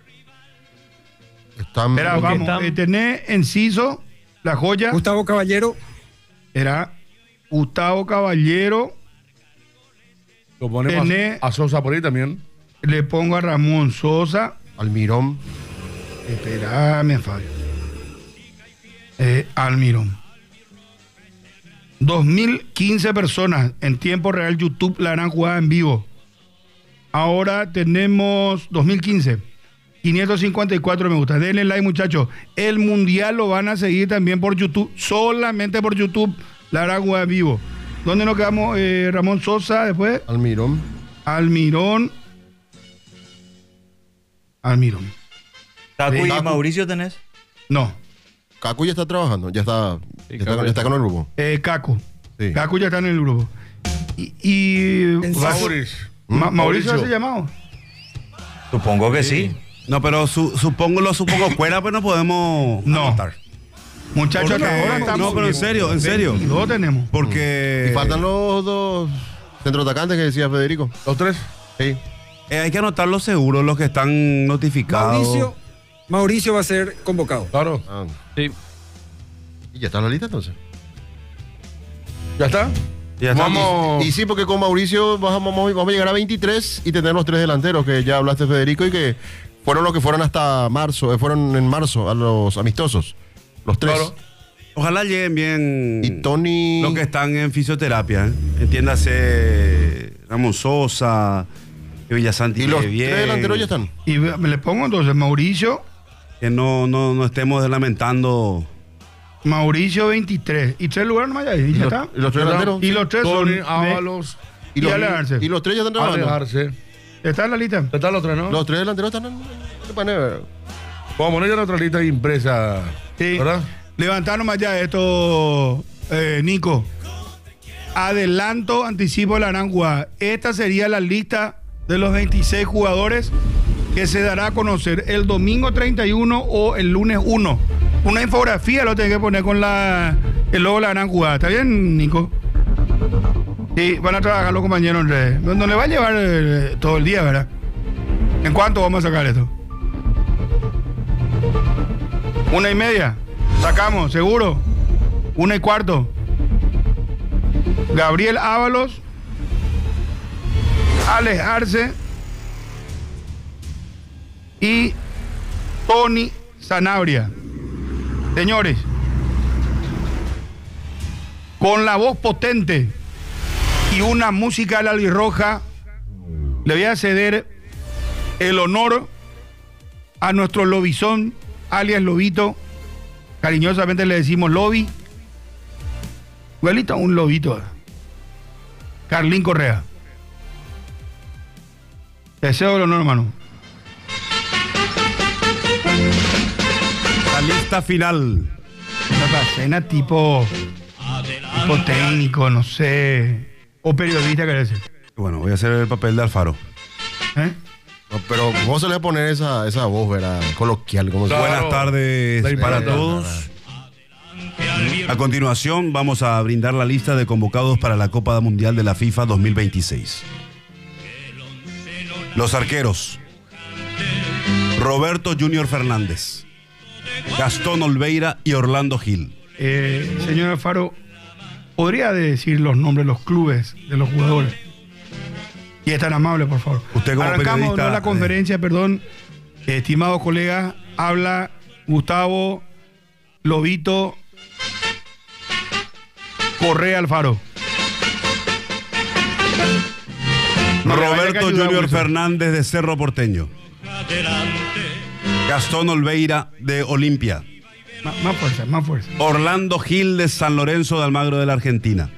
Están, Espera, Porque vamos. están- Eh, tenés Enciso, La Joya. Gustavo Caballero. Era Gustavo Caballero. Lo ponemos Tenés- a, a Sosa por ahí también. Le pongo a Ramón Sosa. Almirón. Espérame, Fabio. Eh, Almirón. dos mil quince personas en tiempo real YouTube la harán jugada en vivo. Ahora tenemos dos mil quince. quinientos cincuenta y cuatro me gusta. Denle like, muchachos. El mundial lo van a seguir también por YouTube. Solamente por YouTube la harán jugada en vivo. ¿Dónde nos quedamos? Eh, Ramón Sosa, después. Almirón. Almirón. Almirón. Tacu y Tacu. Mauricio tenés. No. Cacu ya está trabajando, ya está, Sí, ya está, Cacu ya está con el grupo. Eh, Caco. Sí. Caco ya está en el grupo. Y, y va a ser- Mauricio. Ma- Mauricio Mauricio. hace llamado. Supongo que sí. No, pero su- supongo, lo supongo fuera, pero no podemos No. anotar. Muchachos, Porque- ahora estamos. no, pero en serio, en serio. veintidós tenemos. Porque Y faltan los dos centroatacantes que decía Federico. ¿Los tres? Sí. eh, hay que anotar los seguros, los que están notificados. Mauricio. Mauricio va a ser convocado. Claro. Ah, Sí. ¿Y ya está en la lista entonces? ¿Ya está? Ya está. Vamos. Y sí, porque con Mauricio vamos, vamos- vamos a llegar a veintitrés y tener los tres delanteros que ya hablaste, Federico, y que fueron los que fueron hasta marzo, eh, fueron en marzo a los amistosos. Los tres. Claro. Ojalá lleguen bien Y Tony. los que están en fisioterapia. ¿eh? Entiéndase Ramón Sosa, que Villasanti Y los llegue bien. tres delanteros ya están. Y ve- le pongo entonces Mauricio. Que no, no, no estemos lamentando. Mauricio veintitrés. Y tres lugares nomás ya. Y ya los- está. y los tres delanteros. Y los tres Tony, son. Ábalos, Y Y los, Alejarse. y los tres ya están trabajando. Alejarse. ¿Está en la lista? ¿Ya están los tres, no? Los tres delanteros están en en el panel. Vamos a poner ya nuestra lista impresa. Sí. ¿Verdad? Levantar nomás ya esto, eh, Nico. Adelanto, anticipo la gran jugada. Esta sería la lista de los veintiséis jugadores que se dará a conocer el domingo treinta y uno o el lunes uno. Una infografía lo tengo que poner con la, el logo de la gran jugada. ¿Está bien, Nico? Sí, van a trabajar los compañeros en redes. No, no le va a llevar eh, todo el día, ¿verdad? ¿En cuánto vamos a sacar esto? Una y media. Sacamos, seguro. Una y cuarto. Gabriel Ábalos. Alejarse. Y Tony Sanabria. Señores, con la voz potente y una música al albirroja, le voy a ceder el honor a nuestro lobizón, alias Lobito. Cariñosamente le decimos Lobi. Igualito a un lobito. Carlín Correa. Te deseo el honor, hermano. La lista final. Una cena tipo, tipo técnico, no sé. O periodista, que decir. Bueno, voy a hacer el papel de Alfaro. ¿Eh? No, pero ¿cómo se le va a poner esa, esa voz, verdad? Coloquial, como Claro. se Buenas tardes La para imprenta. todos. A continuación vamos a brindar la lista de convocados para la Copa Mundial de la FIFA dos mil veintiséis. Los arqueros: Roberto Junior Fernández, Gastón Olveira y Orlando Gil. Eh, señor Alfaro, ¿podría decir los nombres de los clubes de los jugadores? Y es tan amable, por favor. Usted como Arrancamos periodista, ¿no? la conferencia, eh. perdón. Estimados colegas, habla Gustavo Lobito Correa Alfaro. Roberto Junior Fernández de Cerro Porteño. Gastón Olveira de Olimpia. Más, más fuerza, más fuerza. Orlando Gil de San Lorenzo de Almagro de la Argentina.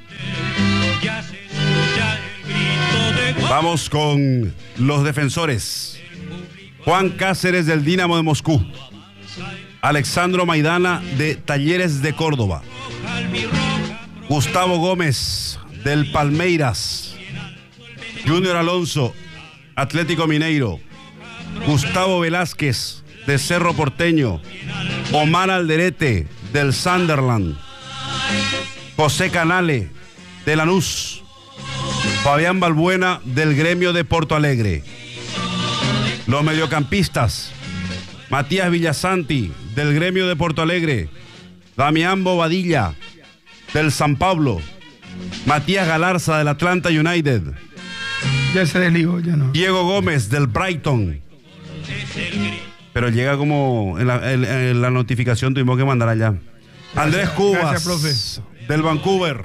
Vamos con los defensores. Juan Cáceres del Dinamo de Moscú. Alexandro Maidana de Talleres de Córdoba. Gustavo Gómez del Palmeiras. Junior Alonso, Atlético Mineiro. Gustavo Velázquez de Cerro Porteño. Omar Alderete del Sunderland. José Canale de Lanús. Fabián Balbuena del Gremio de Porto Alegre. Los mediocampistas: Matías Villasanti del Gremio de Porto Alegre. Damián Bobadilla del San Pablo. Matías Galarza del Atlanta United. Ya se desligó, ya no. Diego Gómez del Brighton. Pero llega como en la, en, en la notificación tuvimos que mandar allá. Andrés Cubas Gracias, profe. del Vancouver.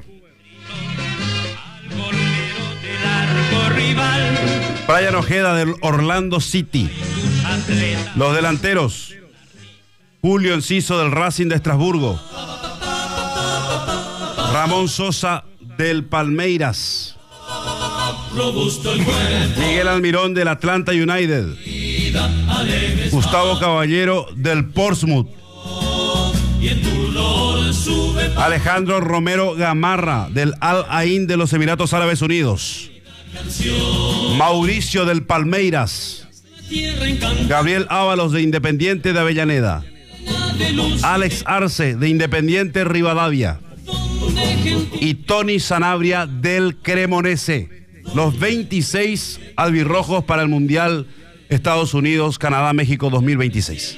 Brian Ojeda del Orlando City. Los delanteros: Julio Enciso del Racing de Estrasburgo. Ramón Sosa del Palmeiras. Miguel Almirón del Atlanta United. Gustavo Caballero del Portsmouth. Alejandro Romero Gamarra del Al Ain de los Emiratos Árabes Unidos. Mauricio del Palmeiras. Gabriel Ábalos de Independiente de Avellaneda. Alex Arce de Independiente Rivadavia. Y Tony Sanabria del Cremonese. Los veintiséis albirrojos para el Mundial Estados Unidos, Canadá, México dos mil veintiséis.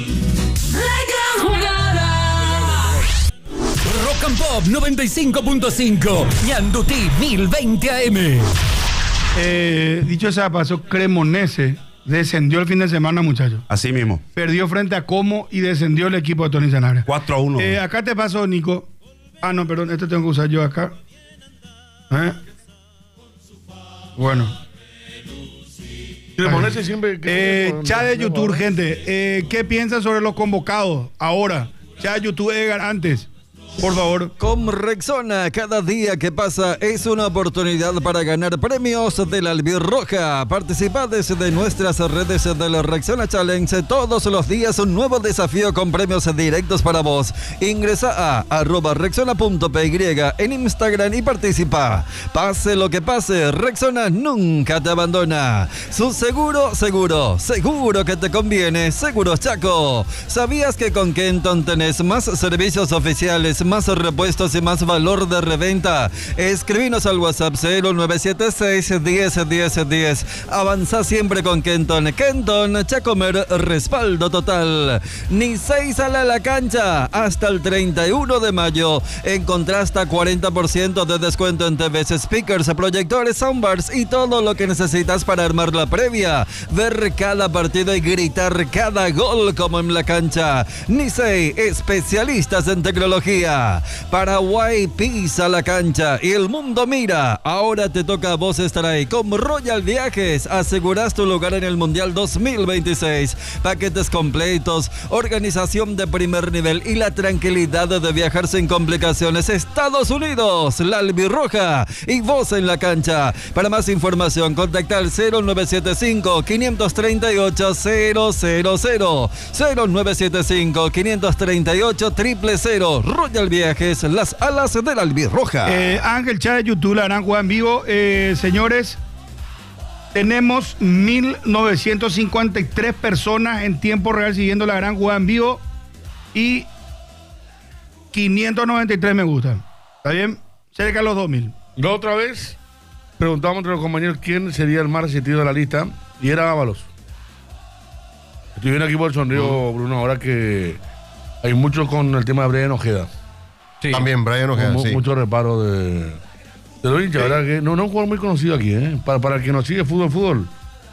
Rock and Pop noventa y cinco punto cinco, Ñandutí mil veinte A M. Eh, dicho sea paso, Cremonese descendió el fin de semana, muchachos. Así mismo. Perdió frente a Como y descendió el equipo de Tony Sanabria. cuatro a uno. Eh, acá te paso, Nico. Ah, no, perdón, este tengo que usar yo acá. ¿Eh? Bueno. Cremonese siempre. Eh, chat de YouTube, gente. Eh, ¿Qué piensan sobre los convocados ahora? Chat de YouTube, Edgar, antes. Por favor. Con Rexona, cada día que pasa es una oportunidad para ganar premios de la Albirroja. Participa desde nuestras redes del Rexona Challenge. Todos los días un nuevo desafío con premios directos para vos. Ingresa a arroba rexona punto py en Instagram y participa. Pase lo que pase, Rexona nunca te abandona. Su seguro, seguro, seguro que te conviene. Seguros Chaco. ¿Sabías que con Kenton tenés más servicios oficiales, más repuestos y más valor de reventa? Escribinos al WhatsApp cero nueve siete seis, diez, diez, diez. Avanza siempre con Kenton. Kenton, Chacomer, respaldo total. Ni seis sale a la cancha hasta el treinta y uno de mayo. Encontrá hasta cuarenta por ciento de descuento en T Vs, speakers, proyectores, soundbars y todo lo que necesitas para armar la previa. Ver cada partido y gritar cada gol como en la cancha. Nisei, especialistas en tecnología. Paraguay pisa la cancha y el mundo mira. Ahora te toca a vos estar ahí. Con Royal Viajes aseguras tu lugar en el Mundial dos mil veintiséis. Paquetes completos, organización de primer nivel y la tranquilidad de viajar sin complicaciones. Estados Unidos, la Albirroja y vos en la cancha. Para más información, contacta al cero nueve siete cinco, cinco tres ocho, cero cero cero. cero nueve siete cinco, cinco tres ocho, cero cero cero. Royal Viajes, las alas de la Albirroja. Eh, Ángel, chat de YouTube, la gran jugada en vivo. Eh, señores, tenemos mil novecientas cincuenta y tres personas en tiempo real siguiendo la gran jugada en vivo. Y quinientos noventa y tres me gusta. ¿Está bien? Cerca de los dos mil. La otra vez preguntamos entre los compañeros quién sería el más resentido de la lista y era Ábalos. Estoy viendo aquí por el sonrío, Bruno, ahora que hay muchos con el tema de Brian Ojeda. Sí. También Brian Ojeda, Mu- sí. Mucho reparo de, de los hinchas, ¿verdad? Que no, no es un jugador muy conocido aquí, ¿eh? Para, para el que nos sigue fútbol, fútbol.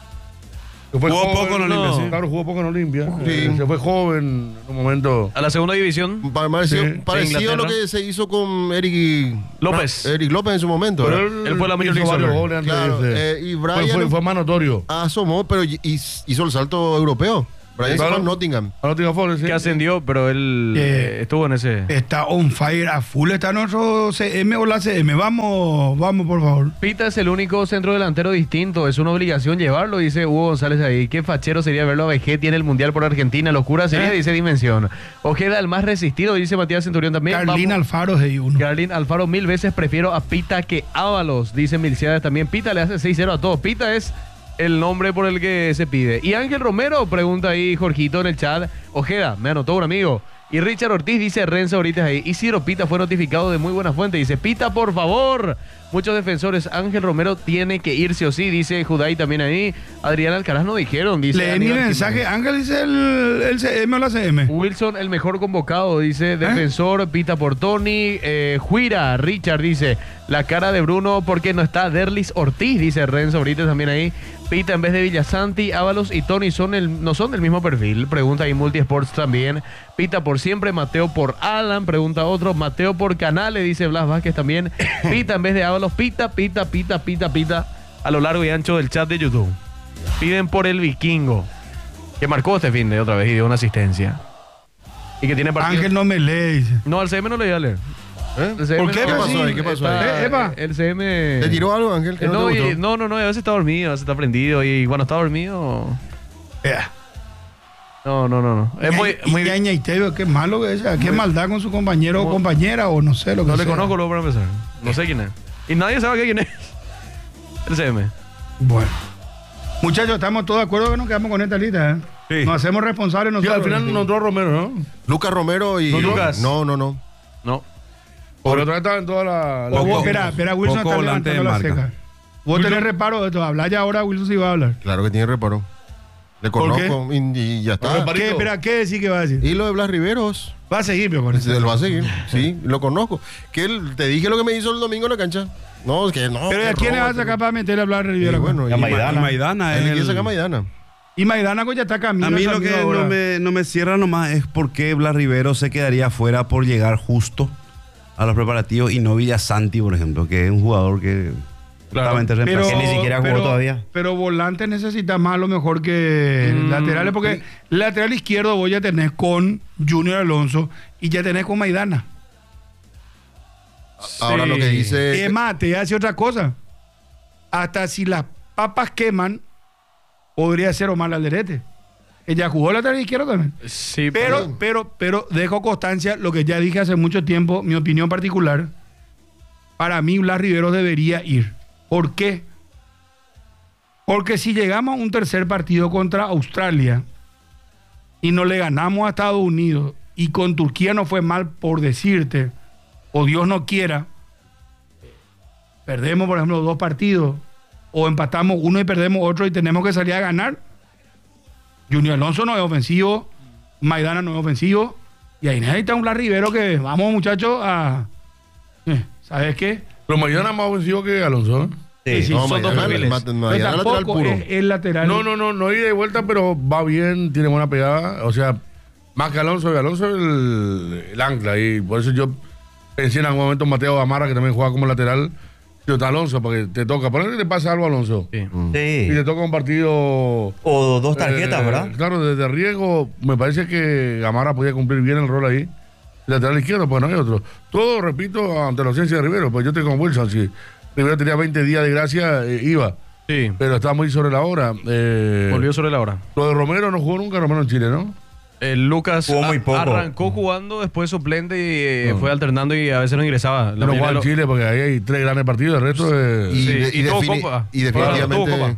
Se fue Jugó joven, poco en Olimpia, no, sí. Claro, jugó poco en Olimpia. Sí. Eh, se fue joven en un momento. A la segunda división. Pa- Parecido, Sí. parecido a lo Inglaterra. que se hizo con Eric López. Eric López en su momento. Pero ¿verdad? Él fue la Major hizo League varios Soccer. goles antes Claro, de ese. eh, y Fue- Brian fue, fue más notorio. asomó, pero y- y- hizo el salto europeo. Brian se Claro. fue a Nottingham. A Nottingham Forest, sí. Que ascendió, pero él Eh, eh, estuvo en ese. Está on fire a full. Está nuestro C M o la C M. Vamos, vamos, por favor. Pita es el único centro delantero distinto, es una obligación llevarlo, dice Hugo González ahí. Qué fachero sería verlo a Vegetti en el Mundial por Argentina, locura sería, ¿Eh? dice Dimensión. Ojeda el más resistido, dice Matías Centurión también. Carlín Vamos. Alfaro es uno. Carlín Alfaro, mil veces prefiero a Pita que Ábalos, dice Milciades también. Pita le hace seis cero a todos. Pita es el nombre por el que se pide. Y Ángel Romero, pregunta ahí Jorgito en el chat. Ojeda, me anotó un amigo. Y Richard Ortiz dice Renzo ahorita ahí. Isidro Pita fue notificado de muy buena fuente. Dice, Pita, por favor. Muchos defensores. Ángel Romero tiene que ir sí o sí, dice Juday también ahí. Adrián Alcaraz no dijeron, dice. Lee mi Aníbal mensaje. Jiménez. Ángel dice el, el C M o la C M. Wilson, el mejor convocado, dice defensor, Pita por Tony. Eh, Juira, Richard dice, la cara de Bruno porque no está Derlis Ortiz, dice Renzo ahorita también ahí. Pita en vez de Villasanti, Ábalos y Tony son el, no son del mismo perfil, pregunta ahí Multisports también. Pita por siempre, Mateo por Alan, pregunta otro, Mateo por Canales, dice Blas Vázquez también. Pita en vez de Ábalos, Pita, Pita, Pita, Pita, Pita, a lo largo y ancho del chat de YouTube. Piden por el Vikingo, que marcó este fin de otra vez y dio una asistencia. Y que tiene partido. Ángel no me lee. Dice. No, al C M no le iba a leer. ¿Eh? El C M ¿Por qué? no- ¿Qué pasó ahí? ¿Qué pasó ahí? Eh, Eva. El C M. ¿Te tiró algo, Ángel? que Eh, no no, te y- gustó? no, no, no, a veces está dormido, a veces está prendido. Y cuando está dormido. Vea. No, no, no, no. Es muy. Y muy ya, y te veo, qué malo que es. Qué maldad con su compañero o Muy- compañera o no sé lo que no le sea. conozco luego para empezar. No sé quién es. Y nadie sabe quién es. El C M. Bueno. Muchachos, estamos todos de acuerdo que nos quedamos con esta lista, ¿eh? Sí. Nos hacemos responsables Y nosotros. al final no entró Romero, ¿no? Lucas Romero y. No, Lucas. No, no, no. No. Porque otra vez estaba en toda la. la- O vos, Poco- espera, espera, Wilson poco está volante de levantando la marca. ceja. Vos Wilson- tenés reparo de esto. Habla ya ahora, Wilson sí va a hablar. Claro que tiene reparo. Le ¿Por qué? conozco y, y ya está. Reparito. ¿Qué, espera, ¿qué decir que va a decir? Y lo de Blas Riveros. Va a seguir, pero con eso. Él va a seguir. Sí, lo conozco. Que él, te dije lo que me hizo el domingo en la cancha. No, es que no. Pero ¿y a que quién le roba, vas a que- sacar para meterle a hablar de Rivera? Y bueno, y A Maidana. Maidana Él es le quiere el- sacar a Maidana. Y Maidana pues, ya está camino. A mí es lo amigo que ahora. no me, no me cierra nomás es por qué Blas Rivero se quedaría fuera por llegar justo a los preparativos y no Villasanti, por ejemplo, que es un jugador que claramente Pero, reemplaza. Que ni siquiera jugó pero- todavía. Pero volante necesita más a lo mejor que Mm, laterales, porque lateral izquierdo vos ya tenés con Junior Alonso y ya tenés con Maidana. Ahora Sí. lo que dice. Es más, te hace otra cosa. Hasta si las papas queman, podría ser Omar Alderete. Ella jugó lateral izquierdo también. Sí, Pero, pero, pero dejo constancia lo que ya dije hace mucho tiempo, mi opinión particular. Para mí, Blas Rivero debería ir. ¿Por qué? Porque si llegamos a un tercer partido contra Australia y no le ganamos a Estados Unidos y con Turquía no fue mal por decirte, o Dios no quiera, perdemos, por ejemplo, dos partidos, o empatamos uno y perdemos otro y tenemos que salir a ganar. Junior Alonso no es ofensivo, Maidana no es ofensivo, y ahí necesita un Blas Rivero que vamos, muchachos, a. eh, ¿Sabes qué? Pero Maidana es más ofensivo que Alonso, ¿eh? Sí, sí, No, son dos Maidana- perfiles. Ma- Pero Maidana lateral tampoco puro. es el lateral. No, no, no, no ida y vuelta, pero va bien, tiene buena pegada. O sea, más que Alonso, y Alonso es el, el ancla. Y por eso yo pensé en algún momento en Mateo Gamarra, que también juega como lateral. Yo está Alonso, porque te toca. Por que te pasa algo a Alonso. Sí. Y Sí. te toca un partido. O dos tarjetas, eh, ¿verdad? Claro, desde riesgo, me parece que Gamarra podía cumplir bien el rol ahí. Lateral izquierdo, pues no hay otro. Todo, repito, ante la ausencia de Rivero. Pues yo estoy con Wilson. Si Rivero tenía veinte días de gracia, eh, iba. Sí. Pero está muy sobre la hora. Eh, Volvió sobre la hora. Lo de Romero no jugó nunca Romero en Chile, ¿no? El Lucas Jugó muy a- poco. arrancó jugando, después suplente y eh, No. fue alternando y a veces no ingresaba. La No mayoría juega de en lo- Chile porque ahí hay tres grandes partidos. El resto es. Y, Sí, de- y y tuvo defini- copa. y Claro, tuvo definitivamente, copa.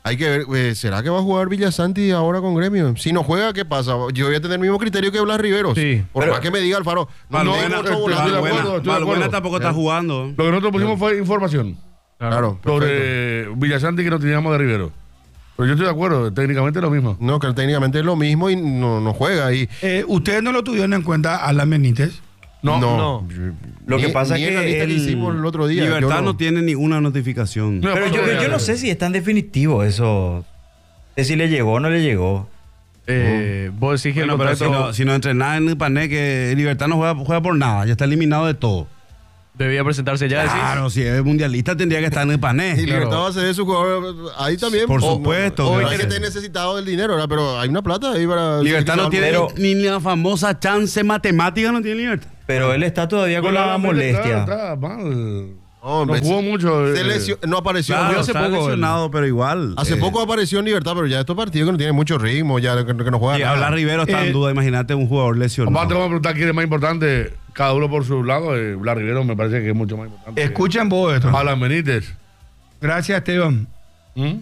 Hay que ver, eh, ¿será que va a jugar Villasanti ahora con Gremio? Si no juega, ¿qué pasa? Yo voy a tener el mismo criterio que Blas Riveros. Sí. Por Pero- más que me diga Alfaro, no, no, Valbuena, hay mucho volante. estoy de acuerdo, Valbuena, estoy de Valbuena acuerdo. tampoco está jugando. Lo que nosotros pusimos fue información Claro, perfecto. sobre Villasanti que no teníamos de Rivero. Pero yo estoy de acuerdo, técnicamente es lo mismo. No, que técnicamente es lo mismo y no, no juega. Y, Eh, ¿Ustedes no lo tuvieron en cuenta a Alan Benítez? No, no. Lo que Ni- pasa ni es en la que lista que el- hicimos el otro día. Libertad yo no tiene ni una notificación. No, Pero yo, aparte de- yo no sé si es tan definitivo eso. De si le llegó o no le llegó. Eh, vos decís que Bueno, el pero si contrato no, si no entrenaba en el Pané, que Libertad no juega, juega por nada, ya está eliminado de todo. debía presentarse ya. decís. Claro, si es mundialista tendría que estar en el Pané. Y Libertad va a ser su jugador ahí también. Por O- supuesto, o- que no va es a que ser. esté necesitado del dinero, ¿verdad? Pero hay una plata ahí para. Libertad no tiene Pero- ni la famosa chance matemática, no tiene Libertad. Pero él está todavía con la Está- molestia. Está mal. No, No me- jugó mucho. eh, se lesio- no apareció. Claro, hace está poco, lesionado, pero igual. hace eh, poco apareció en Libertad, pero ya estos partidos que no tienen mucho ritmo, ya que, que no juegan. Y nada. hablar Rivero está Eh, en duda, imagínate un jugador lesionado. Aparte, vamos a preguntar quién es más importante, cada uno por su lado. Eh, Blas Rivero me parece que es mucho más importante. Escuchen vos esto. Alan Benítez. Gracias, Esteban. ¿Mm?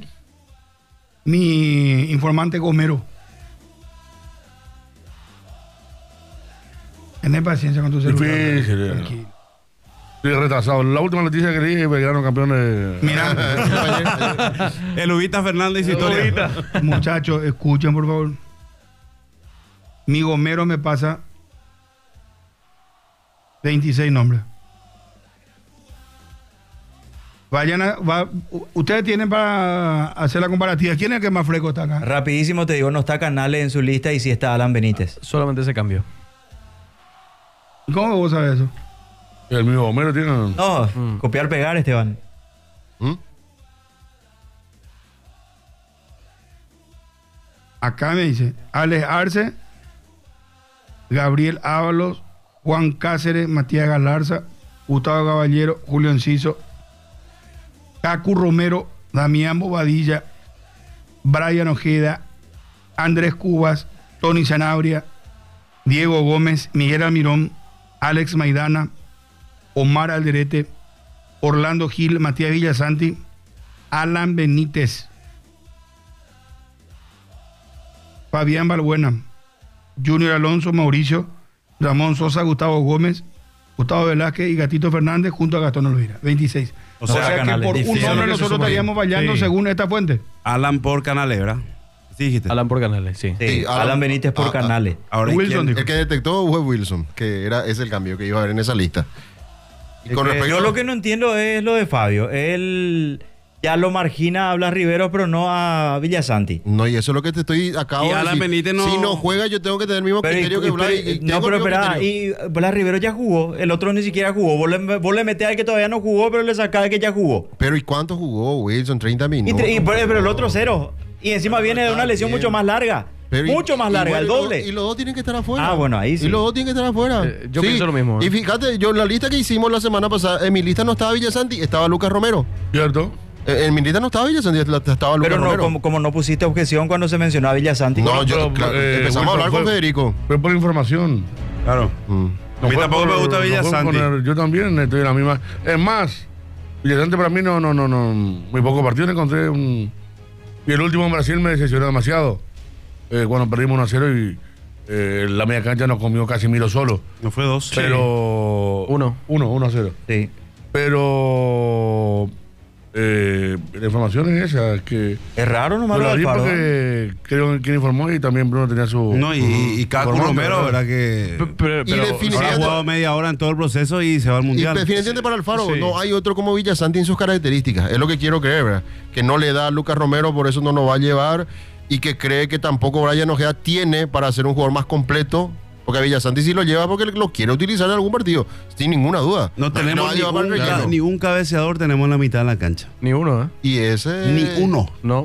Mi informante Gomero. Tenés paciencia con tu celular. Difícil, eh. Tranquilo. Estoy retrasado. La última noticia que dije, Belgrano campeón de... Mira, El Ubita Fernández y historia. muchachos, escuchen por favor. Mi Gomero me pasa veintiséis nombres. Vayan a, va- u- ustedes tienen para hacer la comparativa. ¿Quién es el que más fresco está acá? Rapidísimo te digo, no está Canales en su lista y sí está Alan Benítez. Solamente ese cambio. ¿Cómo vos sabes eso? El mismo Homero tiene... No, Mm. copiar, pegar, Esteban. ¿Mm? Acá me dice Alex Arce, Gabriel Ábalos, Juan Cáceres, Matías Galarza, Gustavo Caballero, Julio Enciso, Cacu Romero, Damián Bobadilla, Brian Ojeda, Andrés Cubas, Tony Sanabria, Diego Gómez, Miguel Almirón, Alex Maidana, Omar Alderete, Orlando Gil, Matías Villasanti, Alan Benítez, Fabián Balbuena, Junior Alonso, Mauricio, Ramón Sosa, Gustavo Gómez, Gustavo Velázquez y Gatito Fernández junto a Gastón Olvera. veintiséis. O O sea, sea, que Canales, por un difícil. nombre que se nosotros suma ahí. estaríamos fallando Sí. según esta fuente. Alan por Canalebra. Sí, dijiste. Alan por Canales, sí. Sí, Sí, Alan, Alan- Benítez por ah, ah. Canales. Ahora, ¿y Wilson quién? dijo. El que detectó fue Wilson, que era ese el cambio que iba a haber en esa lista. Y con Eh, respecto Yo lo que no entiendo es lo de Fabio. Él ya lo margina a Blas Rivero, pero no a Villasanti. No, y eso es lo que te estoy acabo Y de Alan decir. Benítez no- Si no juega, yo tengo que tener el mismo Pero, criterio y- que Blas. pero- y- y no, tengo pero el mismo espera, criterio. y Blas Rivero ya jugó, el otro ni siquiera jugó. Vos le, vos le metés al que todavía no jugó, pero le sacás al que ya jugó. Pero ¿y cuánto jugó Wilson? treinta Y, minutos. tre- y- pero, pero el otro cero. Y encima viene de una lesión bien. mucho más larga. Pero y- mucho más y larga, bueno, el y los- doble. Y los dos tienen que estar afuera. Ah, bueno, ahí sí. Y los dos tienen que estar afuera. Eh, yo pienso lo mismo, ¿eh? Y fíjate, yo en la lista que hicimos la semana pasada, en mi lista no estaba Villasanti, estaba Lucas Romero. ¿Cierto? Eh, En mi lista no estaba Villasanti, estaba Lucas Pero no, Romero. como, como no pusiste objeción cuando se mencionó a Villasanti. No, yo, Pero, claro, eh, empezamos a Wilson hablar con fue- Federico. Fue por información. Claro. Mm. A mí fue tampoco me por- gusta no fue Villasanti. poner- yo también estoy en la misma. Es más, Villasanti para mí no, no, no, no. Muy pocos partidos le encontré un. Y el último en Brasil me decepcionó demasiado. Eh, cuando perdimos uno a cero y eh, la media cancha nos comió Casimiro solo. No fue dos. Pero. Uno. Uno, uno a cero. Sí. Pero. Eh, la información es esa, que. Es raro nomás Yo lo la del vi Faro. porque creo que informó y también Bruno tenía su. No, y, y Caco informante, Romero, ¿verdad? ¿verdad? Que P- Pero, Y pero- definitivamente- ahora ha jugado media hora en todo el proceso y se va al Y mundial. definitivamente para Alfaro, Sí. no hay otro como Villasanti en sus características. Es lo que quiero creer, ¿verdad? Que no le da a Lucas Romero, por eso no nos va a llevar. Y que cree que tampoco Brian Ojeda tiene para ser un jugador más completo. Porque a Villasanti sí lo lleva porque lo quiere utilizar en algún partido. Sin ninguna duda. No lo tenemos va a ni llevar para el un, relleno. ca- ni un cabeceador, tenemos en la mitad de la cancha. Ni uno, ¿eh? Y ese. Ni uno. No.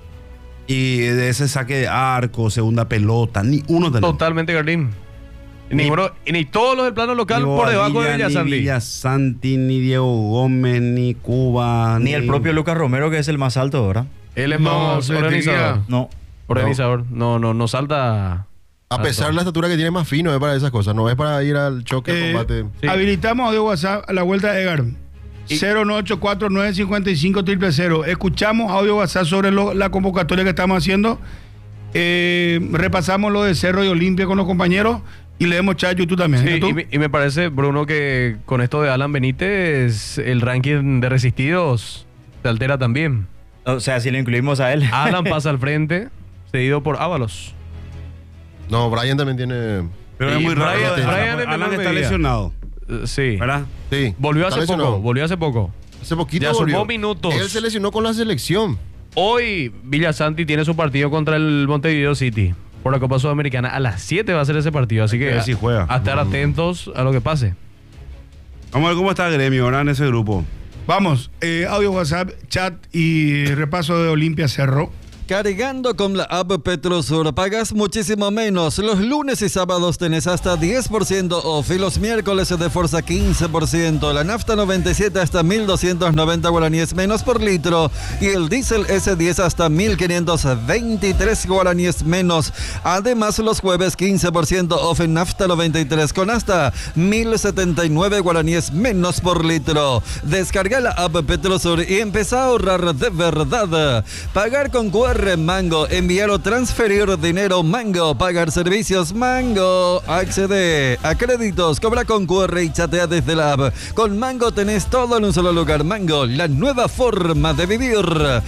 Y de ese saque de arco, segunda pelota, ni uno tenemos. Totalmente Gardín. Y ninguno, y ni todos los del plano local Ni por debajo de Bobadilla, Ni Villasanti. Villasanti, ni Diego Gómez, ni Cuba. Ni el propio Lucas Romero, que es el más alto, ¿verdad? Él es No, más se organizador. tenía- No. Organizador. No, no, no salta. A pesar de la estatura que tiene más fino, es para esas cosas. No es para ir al choque, Eh, combate. Sí. Habilitamos de WhatsApp a la vuelta de Edgar. cero nueve ocho cuatro nueve cinco cinco cero cero. Escuchamos audio WhatsApp sobre lo, la convocatoria que estamos haciendo. Eh, repasamos lo de Cerro y Olimpia con los compañeros y leemos chat YouTube también. Sí, y, me, y me parece, Bruno, que con esto de Alan Benítez, el ranking de resistidos se altera también. O sea, si lo incluimos a él. Alan pasa al frente, seguido por Ábalos. No, Brian también tiene... Pero es muy raro. Brian, Brian, Brian en Alan menor está medida. lesionado. Uh, sí. ¿Verdad? Sí. Volvió está hace lesionado. poco, volvió hace poco. Hace poquito Ya volvió. sumó minutos. Él se lesionó con la selección. Hoy Villasanti tiene su partido contra el Montevideo City por la Copa Sudamericana. A las siete va a ser ese partido, así que A ver si juega. a estar atentos a lo que pase. Vamos a ver cómo está el gremio ahora en ese grupo. Vamos, eh, audio WhatsApp, chat y repaso de Olimpia Cerro. Cargando con la app Petrosur pagas muchísimo menos. Los lunes y sábados tenés hasta diez por ciento off y los miércoles de Forza quince por ciento. La nafta noventa y siete hasta mil doscientos noventa guaraníes menos por litro y el diésel ese diez hasta mil quinientos veintitrés guaraníes menos. Además, los jueves quince por ciento off en nafta noventa y tres con hasta mil setenta y nueve guaraníes menos por litro. Descarga la app Petrosur y empezá a ahorrar de verdad. Pagar con Q R Mango, enviar o transferir dinero Mango, pagar servicios Mango, accede a créditos, cobra con Q R y chatea desde la app. Con Mango tenés todo en un solo lugar. Mango, la nueva forma de vivir.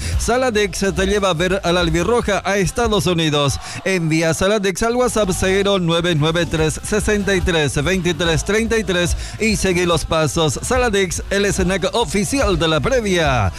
Saladex te lleva a ver a la albirroja a Estados Unidos. Envía Saladex al WhatsApp cero nueve nueve tres sesenta y tres veintitrés treinta y tres y sigue los pasos. Saladex, el snack oficial de la previa.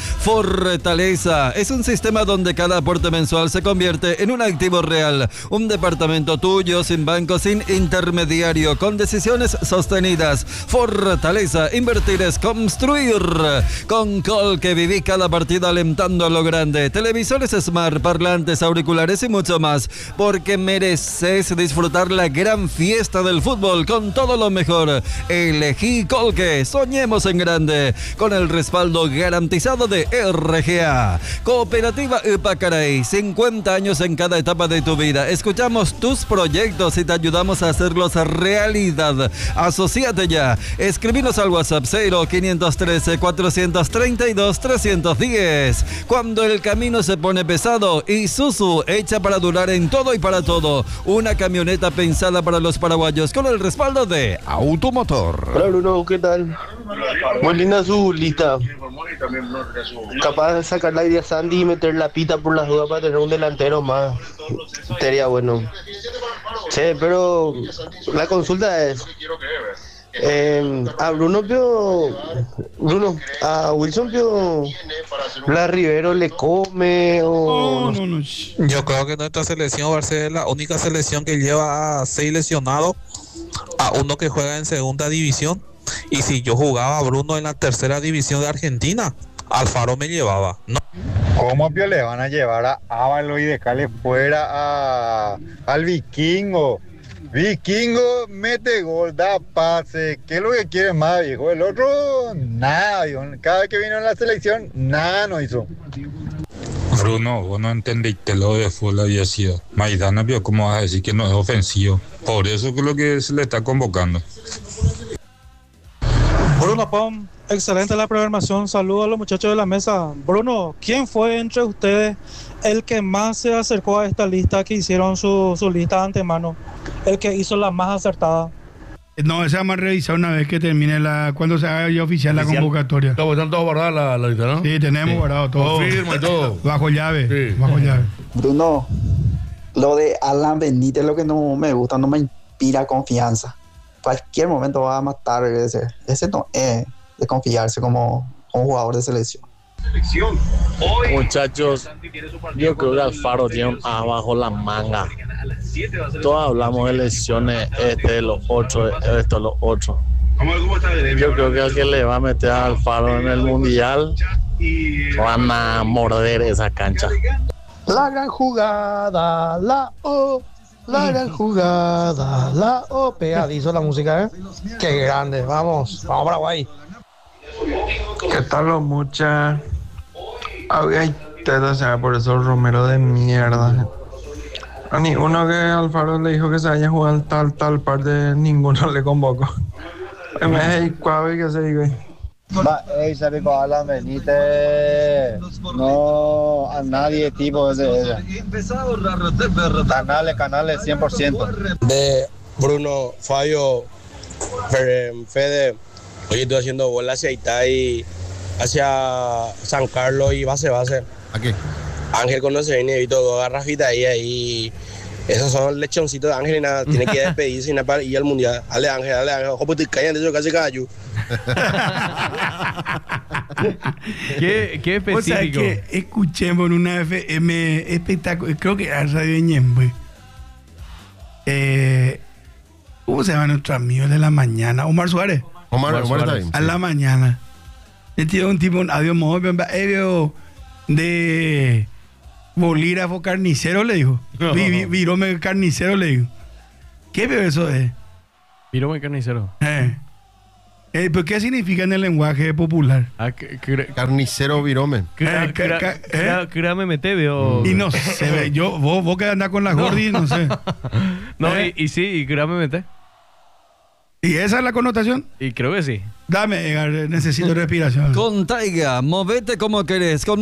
Fortaleza es un sistema donde cada aporte mensual se convierte en un activo real. Un departamento tuyo, sin banco, sin intermediario, con decisiones sostenidas. Fortaleza, invertir es construir. Con Col que viví cada partido alentando a lo grande. Televisores Smart, parlantes, auriculares y mucho más. Porque mereces disfrutar la gran fiesta del fútbol con todo lo mejor. Elegí Colque, soñemos en grande. Con el respaldo garantizado de R G A. Cooperativa Upacaray, cincuenta años en cada etapa de tu vida. Escuchamos tus proyectos y te ayudamos a hacerlos realidad. Asociate ya. Escribinos al WhatsApp cero quinientos trece cuatrocientos treinta y dos trescientos diez. Cuando el camino se pone pesado, Isuzu, hecha para durar en todo y para todo. Una camioneta pensada para los paraguayos con el respaldo de Automotor. Hola Bruno, ¿qué tal? Muy linda su lista. Capaz de sacar la idea a Sandy y meter la pita por las dudas para tener un delantero más. Sería bueno. Sí, pero la consulta es... Eh, a Bruno Pio, Bruno, a Wilson Pio, la Rivero le come o... No, no, no. Yo creo que nuestra selección va a ser la única selección que lleva a seis lesionados, a uno que juega en segunda división. Y si yo jugaba a Bruno en la tercera división de Argentina, Alfaro me llevaba. No. ¿Cómo Pio le van a llevar a Ávalo y dejarle fuera a, al Vikingo? Vikingo mete gol, da pase. ¿Qué es lo que quiere más, viejo? El otro, nada, viejo. Cada vez que vino en la selección, nada no hizo. Bruno, vos no entendiste lo de fútbol había sido. Maidana, vio cómo vas a decir que no es ofensivo. Por eso que es lo que se le está convocando. Bruno Pom, excelente la programación. Saludos a los muchachos de la mesa. Bruno, ¿quién fue entre ustedes el que más se acercó a esta lista que hicieron su, su lista de antemano? El que hizo la más acertada. No, esa vamos a revisar una vez que termine la... Cuando se haga ya oficial, la convocatoria. Claro, están todos guardados la, la lista, ¿no? Sí, tenemos Sí. guardado todo. Todo firma y todo. Bajo llave. Sí. Bajo llave. Bruno, lo de Alan Benítez es lo que no me gusta, no me inspira confianza. Cualquier momento va a matar ese. Ese no es de confiarse como, como jugador de selección. Muchachos, yo creo que Alfaro tiene un as bajo la manga. Todos hablamos de lesiones, este de los ocho, esto de los ocho. Yo creo que el que le va a meter a Alfaro en el mundial van a morder esa cancha. La gran jugada, la O, la gran jugada, la O. Pegadizo la música, ¿eh? Qué grande, vamos, vamos Paraguay. ¿Qué tal los muchachos? Ay, teta, sea por eso Romero de mierda. A ninguno que Alfaro le dijo que se vaya a jugar tal, tal parte, ninguno le convocó. Me hay cuave que se diga. Va, ey, se pico Alan Benítez. No, a nadie tipo ese. ese. Canales, canales, cien por ciento. De Bruno, Fabio, Fede, hoy estoy haciendo bola hacia Itay, hacia San Carlos y base, base. ¿A qué? Ángel conoce bien y evito dos garrafitas ahí, ahí. Esos son lechoncitos de Ángel y nada, tiene que despedirse y nada para ir al mundial. Dale Ángel, dale Ángel, ojo, pues te caen de eso casi callo. ¿Qué, qué específico? O sea, que escuchemos en una F M espectáculo, creo que era Radio Ñembe. Eh, ¿Cómo se llama nuestro amigo de la mañana? Omar Suárez. Omar, Omar, Omar Suárez. A la mañana. Le tiró un tipo, un audio móvil de bolígrafo carnicero, le dijo. No. Vi, vi, virome carnicero, le dijo. ¿Qué veo eso es? Virome carnicero. Eh. Eh, ¿Pero qué significa en el lenguaje popular? Ah, que- que- Carnicero virome. cra- Eh, ca- cra- ca- cra- Créame, mete, veo. Y no sé, ve, yo, vos, vos que andás con las No. gordis, no sé. No, ¿Eh? y, y sí, y créame, mete. ¿Y esa es la connotación? Y creo que sí. Dame, Edgar, necesito respiración. Con Taiga, movete como querés. Con